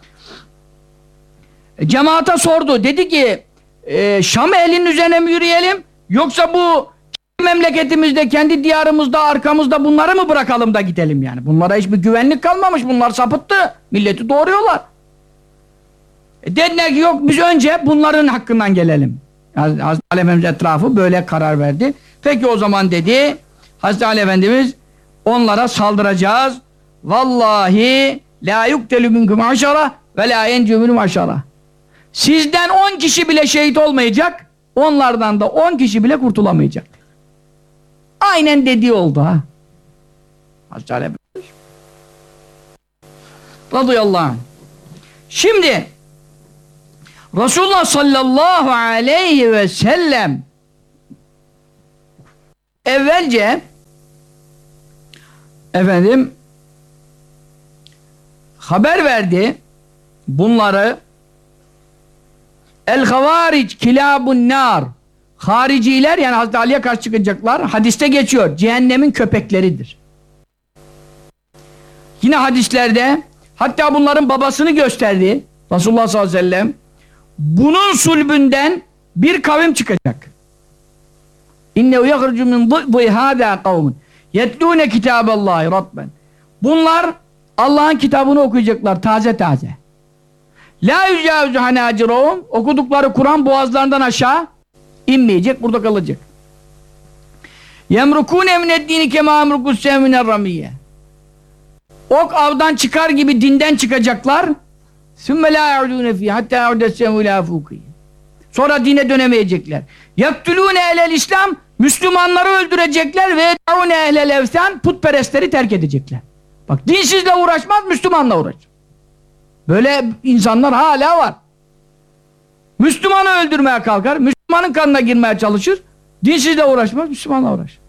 E, cemaate sordu. Dedi ki e, Şam elinin üzerine mi yürüyelim yoksa bu memleketimizde, kendi diyarımızda, arkamızda bunları mı bırakalım da gidelim yani? Bunlara hiçbir güvenlik kalmamış. Bunlar sapıttı. Milleti doğuruyorlar. E dediler ki yok biz önce bunların hakkından gelelim. Hazreti Ali Efendimiz etrafı böyle karar verdi. Peki o zaman dedi Hazreti Ali Efendimiz onlara saldıracağız. Vallahi la yuktelu minkum aşara ve la yencu minkum aşara. Sizden on kişi bile şehit olmayacak. Onlardan da on kişi bile kurtulamayacak. Aynen dediği oldu ha. Hazreti Ali Efendimiz radıyallahu anh. Şimdi Resulullah sallallahu aleyhi ve sellem evvelce efendim haber verdi bunları el-havaric kilabun nar hariciler yani Hazreti Ali'ye karşı çıkacaklar hadiste geçiyor cehennemin köpekleridir. Yine hadislerde hatta bunların babasını gösterdi Resulullah sallallahu aleyhi ve sellem. Bunun sulbünden bir kavim çıkacak. İnnehu yahrucu min dhî hâdâ kavmun yetlûne kitâballâhi rabben. Bunlar Allah'ın kitabını okuyacaklar taze taze. La yücâvüzü hanâcirâhum okudukları Kur'an boğazlarından aşağı inmeyecek, burada kalacak. Yemrukûne mineddîni kemâ emrukus sevminer ramiyye. Ok avdan çıkar gibi dinden çıkacaklar. Sümme lâ ya'udûne fî hattâ ya'udessemu ilâ fûkî. Sonra dine dönemeyecekler. Yaktulûne ehlel İslam Müslümanları öldürecekler ve yed'ûne ehlel evsân putperestleri terk edecekler. Bak dinsizle uğraşmaz, Müslümanla uğraşır. Böyle insanlar hala var. Müslümanı öldürmeye kalkar, Müslümanın kanına girmeye çalışır, dinsizle uğraşmaz, Müslümanla uğraşır.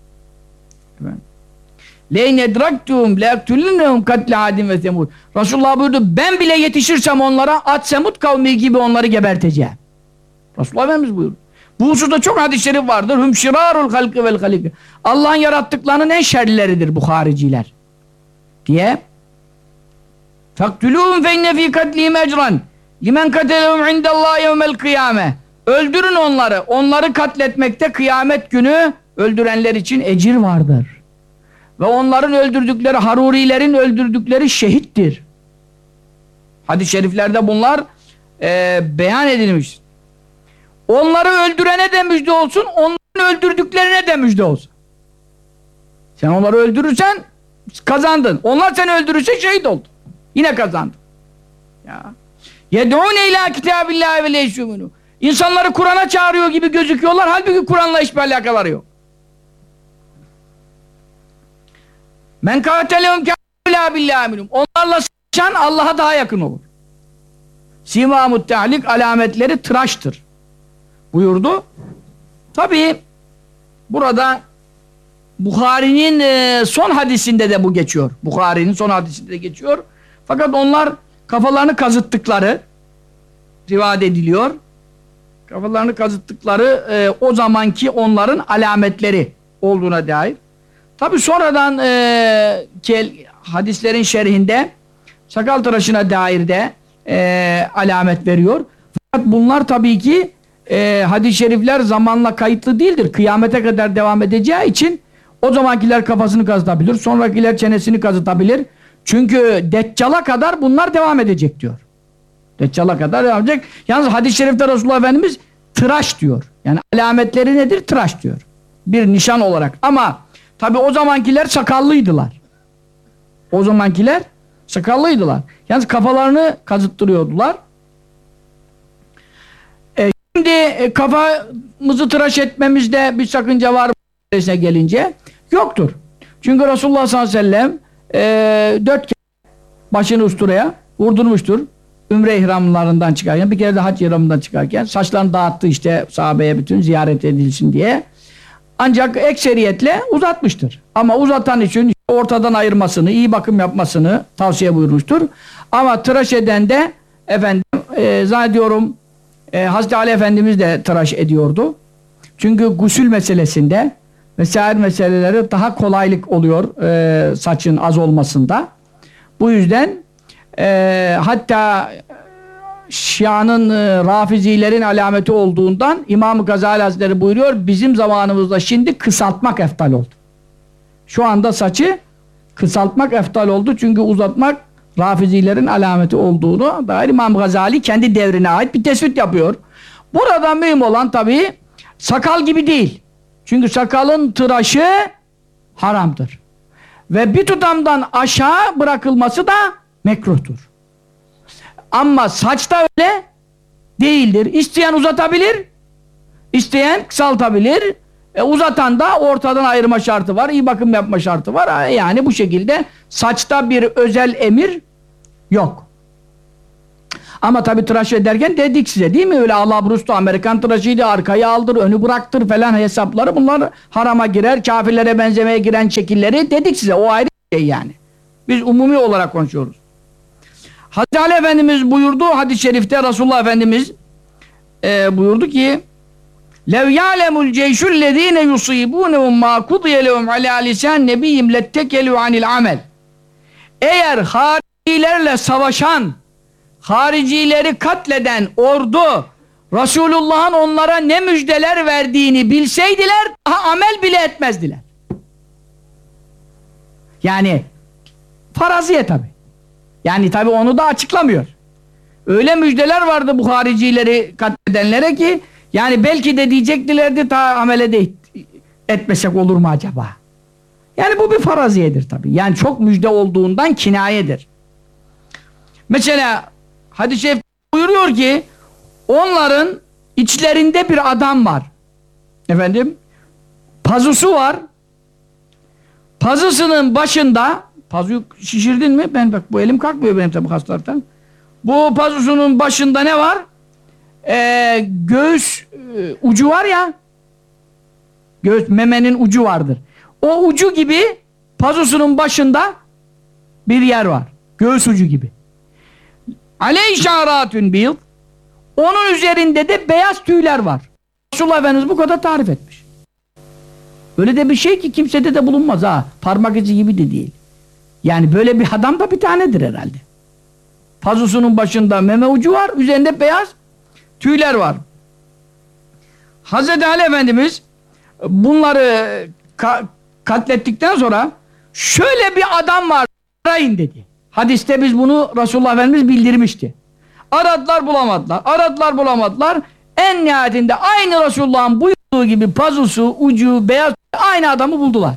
لَيْنَ اَدْرَكْتُهُمْ لَاَكْتُلِنَّهُمْ قَتْلَ عَادٍ وَثَمُودٍ. Resulullah buyurdu, ben bile yetişirsem onlara Ad Semud kavmi gibi onları geberteceğim. Resulullah Efendimiz buyurdu. Bu hususta çok hadis-i şerif vardır. Hüm şirarul halkı vel halik. Allah'ın yarattıklarının en şerlileridir bu hariciler. Diye. فَاقْتُلُوهُمْ فَاِنَّ ف۪ي قَتْلِهِمْ اَجْرًا لِمَنْ قَتَلَهُمْ عِنْدَ اللّٰهِ يَوْمَ الْقِيَامَةِ. Öldürün onları. Onları katletmekte kıyamet günü öldürenler için ecir vardır. Ve onların öldürdükleri, Harurilerin öldürdükleri şehittir. Hadis-i şeriflerde bunlar e, beyan edilmiş. Onları öldürene de müjde olsun, onların öldürdüklerine de müjde olsun. Sen onları öldürürsen kazandın. Onlar seni öldürürse şehit oldun. Yine kazandın. Ya. Yed'ûne ilâ kitâbillâhi ve leysûmûnû. İnsanları Kur'an'a çağırıyor gibi gözüküyorlar. Halbuki Kur'an'la hiçbir alakaları yok. Men kâtelehum kâlâ billâhi minhum. Onlarla sıçan Allah'a daha yakın olur. Simâmut tehlik alametleri tıraştır buyurdu. Tabii burada Buhari'nin e, son hadisinde de bu geçiyor. Buhari'nin son hadisinde de geçiyor. Fakat onlar kafalarını kazıttıkları rivayet ediliyor. Kafalarını kazıttıkları e, o zamanki onların alametleri olduğuna dair. Tabi sonradan e, kel, hadislerin şerhinde sakal tıraşına dair de e, alamet veriyor. Fakat bunlar tabii ki e, hadis-i şerifler zamanla kayıtlı değildir. Kıyamete kadar devam edeceği için o zamankiler kafasını kazıtabilir, sonrakiler çenesini kazıtabilir. Çünkü Deccal'a kadar bunlar devam edecek diyor. Deccal'a kadar devam edecek. Yalnız hadis-i şerifte Resulullah Efendimiz tıraş diyor. Yani alametleri nedir? Tıraş diyor. Bir nişan olarak. Ama tabi o zamankiler sakallıydılar. O zamankiler sakallıydılar. Yalnız kafalarını kazıttırıyordular. E, şimdi e, kafamızı tıraş etmemizde bir sakınca var mı gelince? Yoktur. Çünkü Resulullah sallallahu aleyhi ve sellem e, dört kere başını usturaya vurdurmuştur. Ümre ihramlarından çıkarken, bir kere de hac ihramından çıkarken saçlarını dağıttı işte sahabeye bütün ziyaret edilsin diye. Ancak ekseriyetle uzatmıştır. Ama uzatan için ortadan ayırmasını, iyi bakım yapmasını tavsiye buyurmuştur. Ama tıraş eden de efendim e, zannediyorum e, Hazreti Ali Efendimiz de tıraş ediyordu. Çünkü gusül meselesinde vesaire meseleleri daha kolaylık oluyor e, saçın az olmasında. Bu yüzden e, hatta Şia'nın, e, Rafizilerin alameti olduğundan İmam-ı Gazali Hazretleri buyuruyor, bizim zamanımızda şimdi kısaltmak eftal oldu. Şu anda saçı kısaltmak eftal oldu çünkü uzatmak Rafizilerin alameti olduğunu dair İmam Gazali kendi devrine ait bir tespit yapıyor. Burada mühim olan tabii sakal gibi değil. Çünkü sakalın tıraşı haramdır. Ve bir tutamdan aşağı bırakılması da mekruhtur. Ama saçta öyle değildir. İsteyen uzatabilir, isteyen kısaltabilir. E, uzatan da ortadan ayırma şartı var, iyi bakım yapma şartı var. Yani bu şekilde saçta bir özel emir yok. Ama tabii tıraş ederken dedik size değil mi? Öyle alabrustu Amerikan tıraşıydı, arkayı aldır, önü bıraktır falan hesapları, bunlar harama girer, kafirlere benzemeye giren şekilleri dedik size. O ayrı bir şey yani. Biz umumi olarak konuşuyoruz. Hazreti Ali Efendimiz buyurdu hadis-i şerifte, Resulullah Efendimiz e, buyurdu ki لَوْ يَعْلَمُ الْجَيْشُ الَّذ۪ينَ يُصِيبُونَهُمْ مَا قُضِيَ لَهُمْ عَلَى لِسَانِ نَب۪يهِمْ لَتَّكَلُوا عَنِ الْعَمَلِ. Eğer haricilerle savaşan, haricileri katleden ordu Resulullah'ın onlara ne müjdeler verdiğini bilseydiler daha amel bile etmezdiler. Yani faraziye tabi. Yani tabi onu da açıklamıyor. Öyle müjdeler vardı bu haricileri katledenlere ki yani belki de diyecektilerdi ta amele de etmesek olur mu acaba? Yani bu bir faraziyedir tabi. Yani çok müjde olduğundan kinayedir. Mesela hadis-i şerif buyuruyor ki onların içlerinde bir adam var. Efendim pazusu var. Pazusunun başında, pazuyu şişirdin mi? Ben bak bu elim kalkmıyor benim tabi hastalıktan. Bu pazusunun başında ne var? Ee, göğüs e, ucu var ya, göğüs memenin ucu vardır. O ucu gibi pazusunun başında bir yer var. Göğüs ucu gibi. Aleyh şa'ratun biyid. Onun üzerinde de beyaz tüyler var. Resulullah Efendimiz bu kadar tarif etmiş. Öyle de bir şey ki kimsede de bulunmaz ha. Parmak izi gibi de değil. Yani böyle bir adam da bir tanedir herhalde. Pazusunun başında meme ucu var, üzerinde beyaz tüyler var. Hazreti Ali Efendimiz bunları ka katlettikten sonra şöyle bir adam var, arayın dedi. Hadiste biz bunu Resulullah Efendimiz bildirmişti. Aradılar bulamadılar, aradılar bulamadılar. En nihayetinde aynı Resulullah'ın buyurduğu gibi pazusu, ucu, beyaz aynı adamı buldular.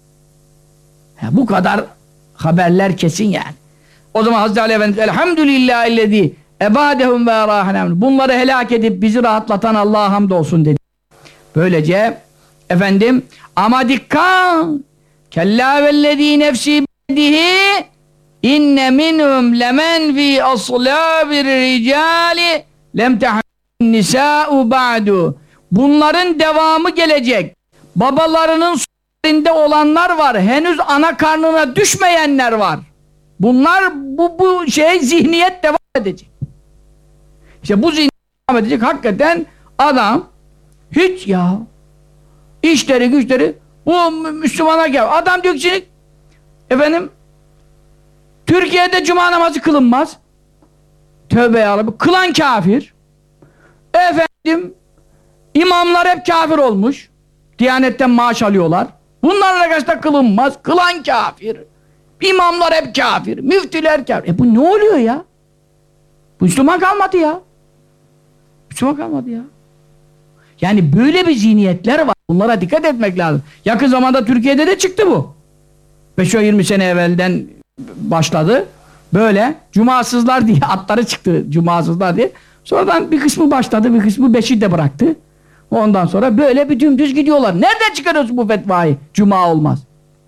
Ya bu kadar haberler kesin yani. O zaman Hazreti Ali Efendimiz elhamdülillahillezî ebâdehum ve erâhinem. Bunları helak edip bizi rahatlatan Allah'a hamdolsun dedi. Böylece efendim ama dikkat kellâ vellezî nefsî biyedihi inne minhum lemen fî aslâbir ricâli lem tehâ nisâ'u ba'du. Bunların devamı gelecek. Babalarının sütlerinde olanlar var. Henüz ana karnına düşmeyenler var. Bunlar bu, bu şey zihniyet devam edecek. İşte bu zihniyet devam edecek. Hakikaten adam hiç ya işleri güçleri bu Müslümana gel. Adam diyor ki efendim Türkiye'de cuma namazı kılınmaz. Tövbe ya Rabbi. Kılan kafir. Efendim imamlar hep kafir olmuş. Diyanetten maaş alıyorlar. Bunlarla karşıda kılınmaz. Kılan kafir. İmamlar hep kafir. Müftüler kafir. E bu ne oluyor ya? Bu Müslüman kalmadı ya. Müslüman kalmadı ya. Yani böyle bir zihniyetler var. Bunlara dikkat etmek lazım. Yakın zamanda Türkiye'de de çıktı bu. beş yirmi sene evvelden başladı. Böyle cumasızlar diye atları çıktı. Cumasızlar diye. Sonradan bir kısmı başladı. Bir kısmı beşi de bıraktı. Ondan sonra böyle bir dümdüz gidiyorlar. Nereden çıkarıyorsun bu fetvayı? Cuma olmaz.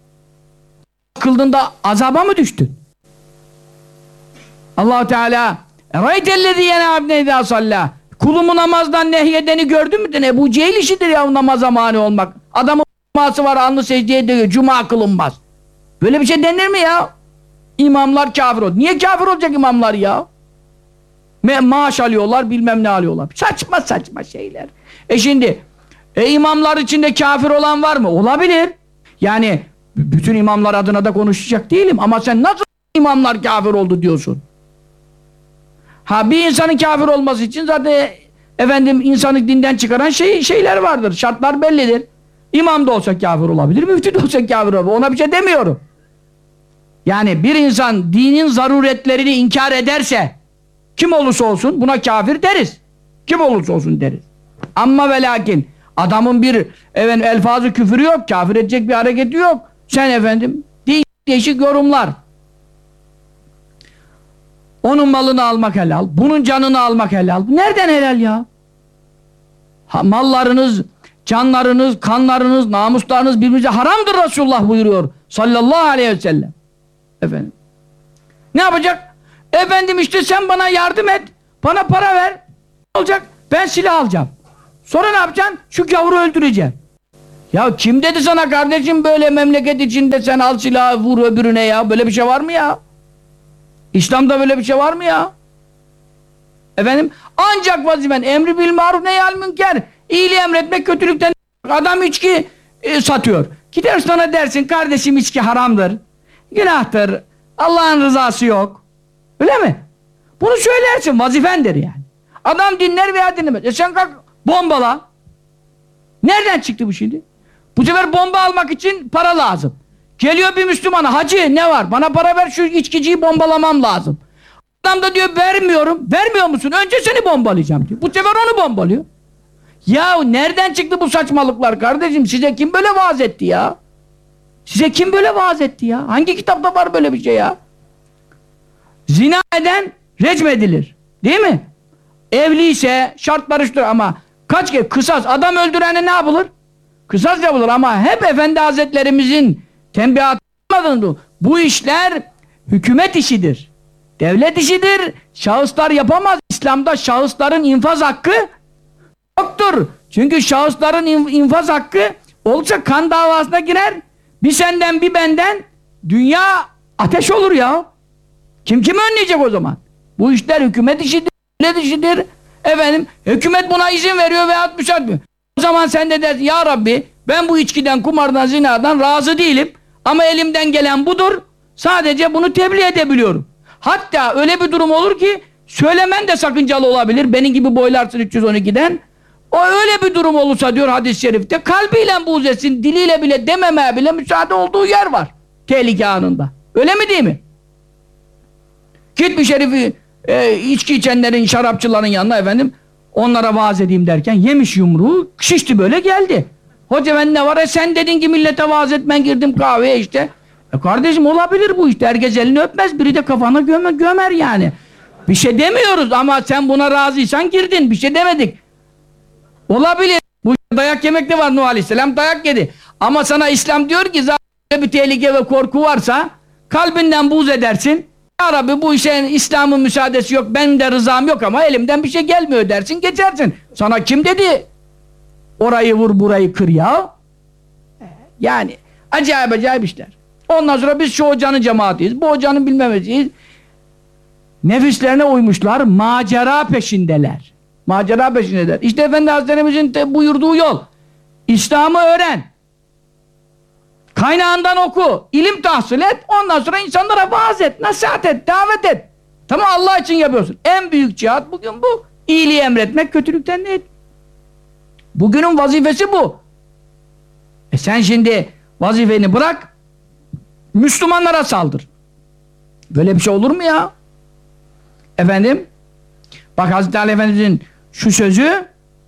Kıldığında azaba mı düştün? Allah-u Teala "Raytellezî yenâbne idâ sallâ." Kulumu namazdan nehyedeni gördün mü? Ebu Cehil işidir ya namaza mani olmak. Adamın cuması var, alnı secdeye değiyor. Cuma kılınmaz. Böyle bir şey denir mi ya? İmamlar kafir oldu. Niye kafir olacak imamlar ya? Ma maaş alıyorlar, bilmem ne alıyorlar. Saçma saçma şeyler. E şimdi e imamlar içinde kafir olan var mı? Olabilir. Yani bütün imamlar adına da konuşacak değilim ama sen nasıl imamlar kafir oldu diyorsun? Ha bir insanın kafir olması için zaten efendim insanı dinden çıkaran şey şeyler vardır. Şartlar bellidir. İmam da olsa kafir olabilir, müftü de olsa kafir olabilir. Ona bir şey demiyorum. Yani bir insan dinin zaruretlerini inkar ederse kim olursa olsun buna kafir deriz. Kim olursa olsun deriz. Amma ve lakin adamın bir efendim, elfazı küfürü yok, kafir edecek bir hareketi yok. Sen efendim değişik, değişik yorumlar. Onun malını almak helal, bunun canını almak helal. Nereden helal ya? Ha, mallarınız, canlarınız, kanlarınız, namuslarınız birbirinize haramdır Resulullah buyuruyor sallallahu aleyhi ve sellem. Efendim. Ne yapacak? Efendim işte sen bana yardım et, bana para ver. Ne olacak? Ben silah alacağım. Sonra ne yapacaksın? Şu gavuru öldüreceğim. Ya kim dedi sana kardeşim böyle memleket içinde sen al silahı vur öbürüne ya? Böyle bir şey var mı ya? İslam'da böyle bir şey var mı ya? Efendim? Ancak vazifen emri bil maruf nehyal münker. İyiliği emretmek, kötülükten. Adam içki e, satıyor. Gider sana dersin kardeşim içki haramdır. Günahtır. Allah'ın rızası yok. Öyle mi? Bunu söylersin. Vazifendir yani. Adam dinler veya dinlemez. E sen kalk bombala. Nereden çıktı bu şimdi? Bu sefer bomba almak için para lazım. Geliyor bir Müslümana, hacı ne var? Bana para ver, şu içkiciyi bombalamam lazım. Adam da diyor vermiyorum. Vermiyor musun? Önce seni bombalayacağım diyor. Bu sefer onu bombalıyor. Ya nereden çıktı bu saçmalıklar kardeşim? Size kim böyle vaaz etti ya? Size kim böyle vaaz etti ya? Hangi kitapta var böyle bir şey ya? Zina eden recmedilir. Değil mi? Evliyse şartları şudur ama kaç kez kısas adam öldürene ne yapılır? Kısas yapılır ama hep Efendi Hazretlerimizin tembihatı bu işler hükümet işidir. Devlet işidir. Şahıslar yapamaz. İslam'da şahısların infaz hakkı yoktur. Çünkü şahısların infaz hakkı olursa kan davasına girer. Bir senden bir benden dünya ateş olur ya. Kim kimi önleyecek o zaman? Bu işler hükümet işidir, devlet işidir. Efendim, hükümet buna izin veriyor veyahut müsaade etmiyor. O zaman sen de dersin, ya Rabbi ben bu içkiden, kumardan, zinadan razı değilim. Ama elimden gelen budur. Sadece bunu tebliğ edebiliyorum. Hatta öyle bir durum olur ki söylemen de sakıncalı olabilir. Benim gibi boylarsın üç yüz on ikiden. O öyle bir durum olursa diyor hadis-i şerifte kalbiyle buğz etsin, diliyle bile dememeye bile müsaade olduğu yer var. Tehlike anında. Öyle mi değil mi? Git bir şerifi e, içki içenlerin, şarapçıların yanına efendim onlara vaaz edeyim derken yemiş yumruğu, şişti böyle geldi. Hoca ben ne var? E sen dedin ki millete vaaz etmen girdim kahveye işte. E kardeşim olabilir bu işte. Herkes elini öpmez. Biri de kafana gömer, gömer yani. Bir şey demiyoruz ama sen buna razıysan girdin. Bir şey demedik. Olabilir. Bu dayak yemek de var Nuh Aleyhisselam dayak yedi. Ama sana İslam diyor ki zaten bir tehlike ve korku varsa kalbinden buğz edersin. Ya Rabbi bu işe İslam'ın müsaadesi yok. Benim de rızam yok ama elimden bir şey gelmiyor dersin. Geçersin. Sana kim dedi? Orayı vur burayı kır ya. Yani acayip acayip işler. Ondan sonra biz şu hocanın cemaatiyiz. Bu hocanın bilmemesiyiz. Nefislerine uymuşlar. Macera peşindeler. Macera peşindeler. İşte Efendi Hazretlerimizin buyurduğu yol. İslam'ı öğren. Kaynağından oku. İlim tahsil et. Ondan sonra insanlara vaaz et. Nasihat et. Davet et. Tamam Allah için yapıyorsun. En büyük cihat bugün bu. İyiliği emretmek, kötülükten ne et? Bugünün vazifesi bu. E sen şimdi vazifeni bırak. Müslümanlara saldır. Böyle bir şey olur mu ya? Efendim? Bak Hazreti Ali Efendimiz'in şu sözü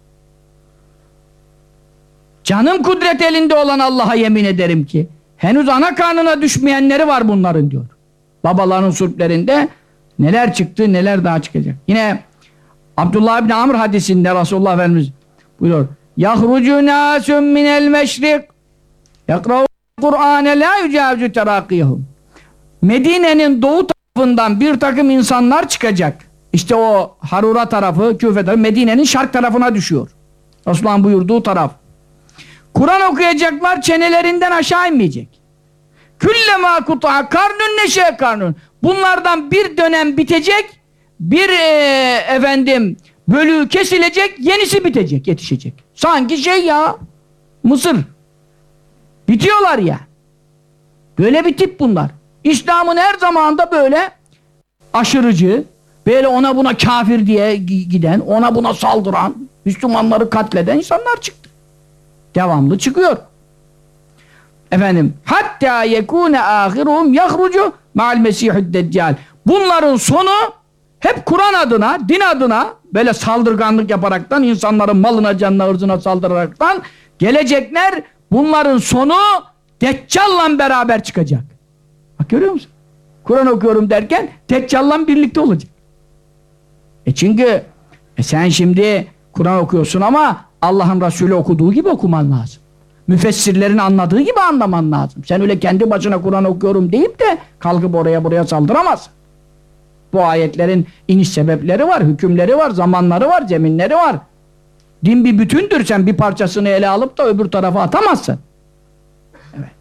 canım kudret elinde olan Allah'a yemin ederim ki henüz ana karnına düşmeyenleri var bunların diyor. Babaların sulplerinde neler çıktı neler daha çıkacak. Yine Abdullah bin Amr hadisinde Resulullah Efendimiz buyuruyor. Yahrucu nâsum minel meşrik yakra'u Kur'âne lâ yücâvzü terakîhum. Medine'nin doğu tarafından bir takım insanlar çıkacak. İşte o Harura tarafı, Küfe tarafı, Medine'nin şark tarafına düşüyor. Resulullah'ın buyurduğu taraf. Kur'an okuyacaklar, çenelerinden aşağı inmeyecek. Küllemâ kut'a karnun neşe karnun. Bunlardan bir dönem bitecek, bir e, efendim bölüğü kesilecek, yenisi bitecek, yetişecek. Sanki şey ya, Mısır. Bitiyorlar ya. Böyle bir tip bunlar. İslam'ın her zamanda böyle aşırıcı böyle ona buna kafir diye giden, ona buna saldıran, Müslümanları katleden insanlar çıktı. Devamlı çıkıyor. Efendim, hatta yekune ahiruhum yahrucu ma'al mesihud deccal. Bunların sonu hep Kur'an adına, din adına böyle saldırganlık yaparaktan, insanların malına, canına, ırzına saldıraraktan gelecekler. Bunların sonu Deccal'la beraber çıkacak. Bak görüyor musun? Kur'an okuyorum derken Deccal'la birlikte olacak. E çünkü e sen şimdi Kur'an okuyorsun ama Allah'ın Resulü okuduğu gibi okuman lazım. Müfessirlerin anladığı gibi anlaman lazım. Sen öyle kendi başına Kur'an okuyorum deyip de kalkıp oraya buraya saldıramazsın. Bu ayetlerin iniş sebepleri var, hükümleri var, zamanları var, zeminleri var. Din bir bütündür. Sen bir parçasını ele alıp da öbür tarafa atamazsın. Evet.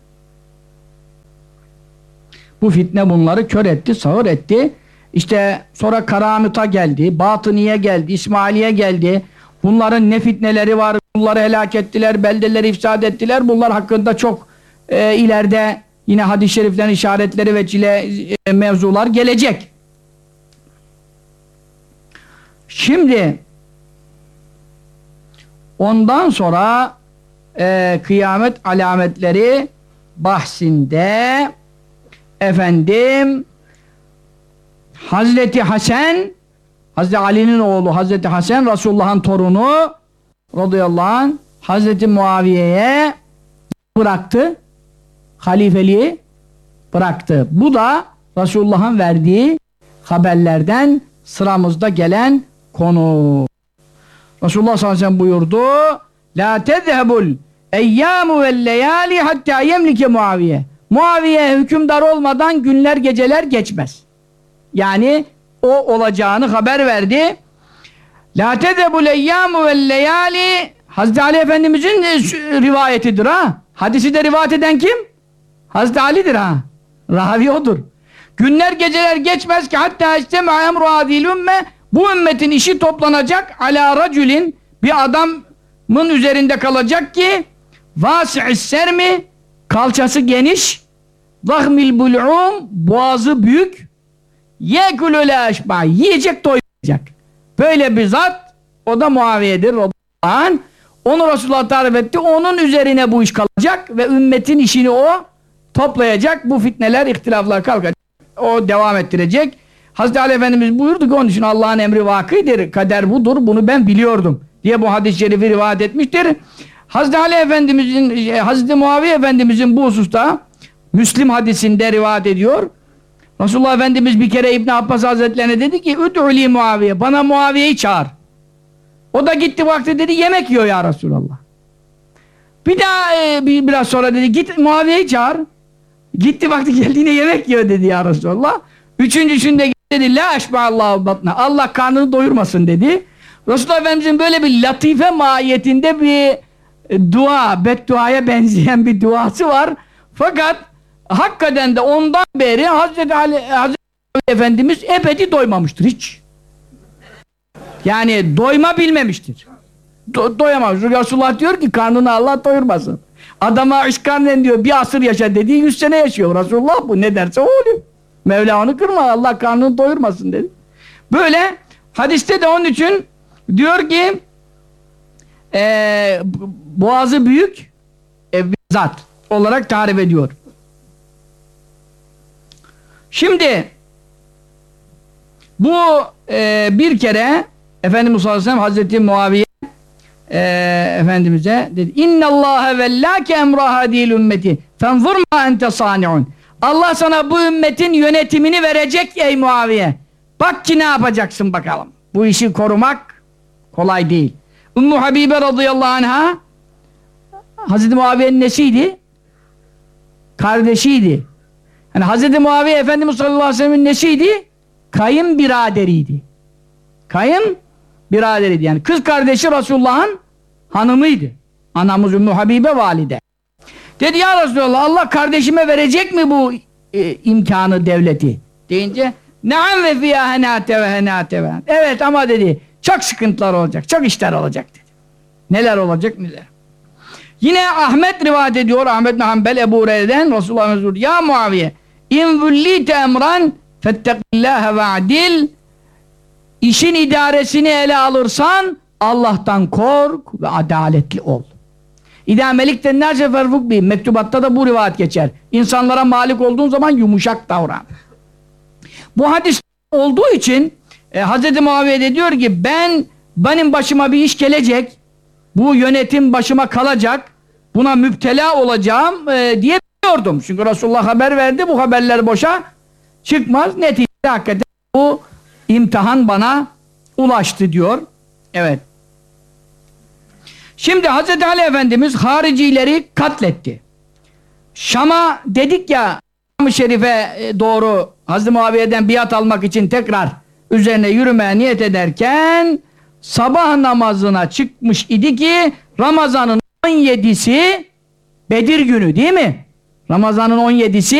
Bu fitne bunları kör etti, sağır etti. İşte sonra Karamita geldi, Batıniye geldi, İsmailiye geldi. Bunların ne fitneleri var, bunları helak ettiler, beldeleri ifsad ettiler. Bunlar hakkında çok e, ileride yine hadis-i şeriflerin işaretleri ve cile e, mevzular gelecek. Şimdi ondan sonra e, kıyamet alametleri bahsinde efendim Hazreti Hasan, Hazreti Ali'nin oğlu Hazreti Hasan, Resulullah'ın torunu radıyallahu anh Hazreti Muaviye'ye bıraktı, halifeliği bıraktı. Bu da Resulullah'ın verdiği haberlerden sıramızda gelen konu. Resulullah sallallahu aleyhi ve sellem buyurdu: La tezhebul eyyamu vel leyali hatta yemlike Muaviye. Muaviye hükümdar olmadan günler geceler geçmez. Yani o olacağını haber verdi. La tezhebul eyyamu vel leyali Hazreti Ali Efendimizin rivayetidir ha. Hadisi de rivayet eden kim? Hazreti Ali'dir ha. Ravi odur. Günler geceler geçmez ki hatta istema emru adil ümme, bu ümmetin işi toplanacak ala racülin, bir adamın üzerinde kalacak ki vasi'is sermi, kalçası geniş, zahmil bul'um, boğazı büyük, yekulü la eşba, yiyecek doymayacak. Böyle bir zat, o da Muaviye'dir radıyallahu anh. Onu Resulullah tarif etti. Onun üzerine bu iş kalacak ve ümmetin işini o toplayacak. Bu fitneler, ihtilaflar kalkacak. O devam ettirecek. Hazreti Ali Efendimiz buyurdu ki onun için Allah'ın emri vakidir. Kader budur. Bunu ben biliyordum diye bu hadis-i şerifi rivayet etmiştir. Hazreti Ali Efendimizin, Hazreti Muaviye Efendimizin bu hususta Müslim hadisinde rivayet ediyor. Resulullah Efendimiz bir kere İbn Abbas Hazretlerine dedi ki Üd'uli Muaviye, bana Muaviye'yi çağır. O da gitti vakti dedi yemek yiyor ya Resulallah. Bir daha e, bir, biraz sonra dedi git Muaviye'yi çağır. Gitti vakti geldi yine yemek yiyor dedi ya Resulallah. Üçüncüsünde dedi la eşba'allahu batna, Allah karnını doyurmasın dedi. Resulullah Efendimizin böyle bir latife mahiyetinde bir e, dua, bedduaya benzeyen bir duası var. Fakat hakikaten de ondan beri Hazreti Ali, Hazreti Ali Efendimiz ebedi doymamıştır hiç. Yani doyma bilmemiştir. Do doyamamıştır. Resulullah diyor ki karnını Allah doyurmasın. Adama işkarnen diyor bir asır yaşa dediği yüz sene yaşıyor. Resulullah bu ne derse o oluyor. Mevla onu kırma, Allah karnını doyurmasın dedi. Böyle hadiste de onun için diyor ki ee, boğazı büyük e, bir zat olarak tarif ediyor. Şimdi bu e, bir kere Efendimiz sallallahu aleyhi ve sellem Hazreti Muaviye e, Efendimiz'e dedi İnnallâhe vellâke emra hadîl ümmeti fenzur mâ ente sâni'un. Allah sana bu ümmetin yönetimini verecek ey Muaviye. Bak ki ne yapacaksın bakalım. Bu işi korumak kolay değil. Ümmü Habibe radıyallahu anha Hazreti Muaviye'nin nesiydi? Kardeşiydi. Yani Hazreti Muaviye Efendimiz sallallahu aleyhi ve sellem'in nesiydi? Kayınbiraderiydi. Kayınbiraderiydi. Yani kız kardeşi Resulullah'ın hanımıydı. Anamız Ümmü Habibe valide. Dedi ya Resulallah Allah kardeşime verecek mi bu e, imkanı, devleti? Deyince ne'am ve fiyâ henâte ve henâte ve. Evet ama dedi çok sıkıntılar olacak, çok işler olacak dedi. Neler olacak neler. Yine Ahmet rivayet ediyor, Ahmet bin Hanbel Ebu Hureyre'den Resulullah Mesud ya Muaviye in vullite emran fettekillâhe ve'adil işin idaresini ele alırsan Allah'tan kork ve adaletli ol. İdâ melikten nâse ferfuk bihim. Mektubatta da bu rivayet geçer. İnsanlara malik olduğun zaman yumuşak davran. Bu hadis olduğu için e, Hz. Muaviye de diyor ki ben benim başıma bir iş gelecek, bu yönetim başıma kalacak, buna müptela olacağım e, diye biliyordum. Çünkü Resulullah haber verdi, bu haberler boşa çıkmaz. Neticede hakikaten bu imtihan bana ulaştı diyor. Evet. Şimdi Hz. Ali Efendimiz haricileri katletti. Şam'a dedik ya, Şam-ı Şerif'e doğru Hz. Muaviye'den biat almak için tekrar üzerine yürümeye niyet ederken sabah namazına çıkmış idi ki Ramazan'ın on yedisi Bedir günü değil mi? Ramazan'ın on yedisi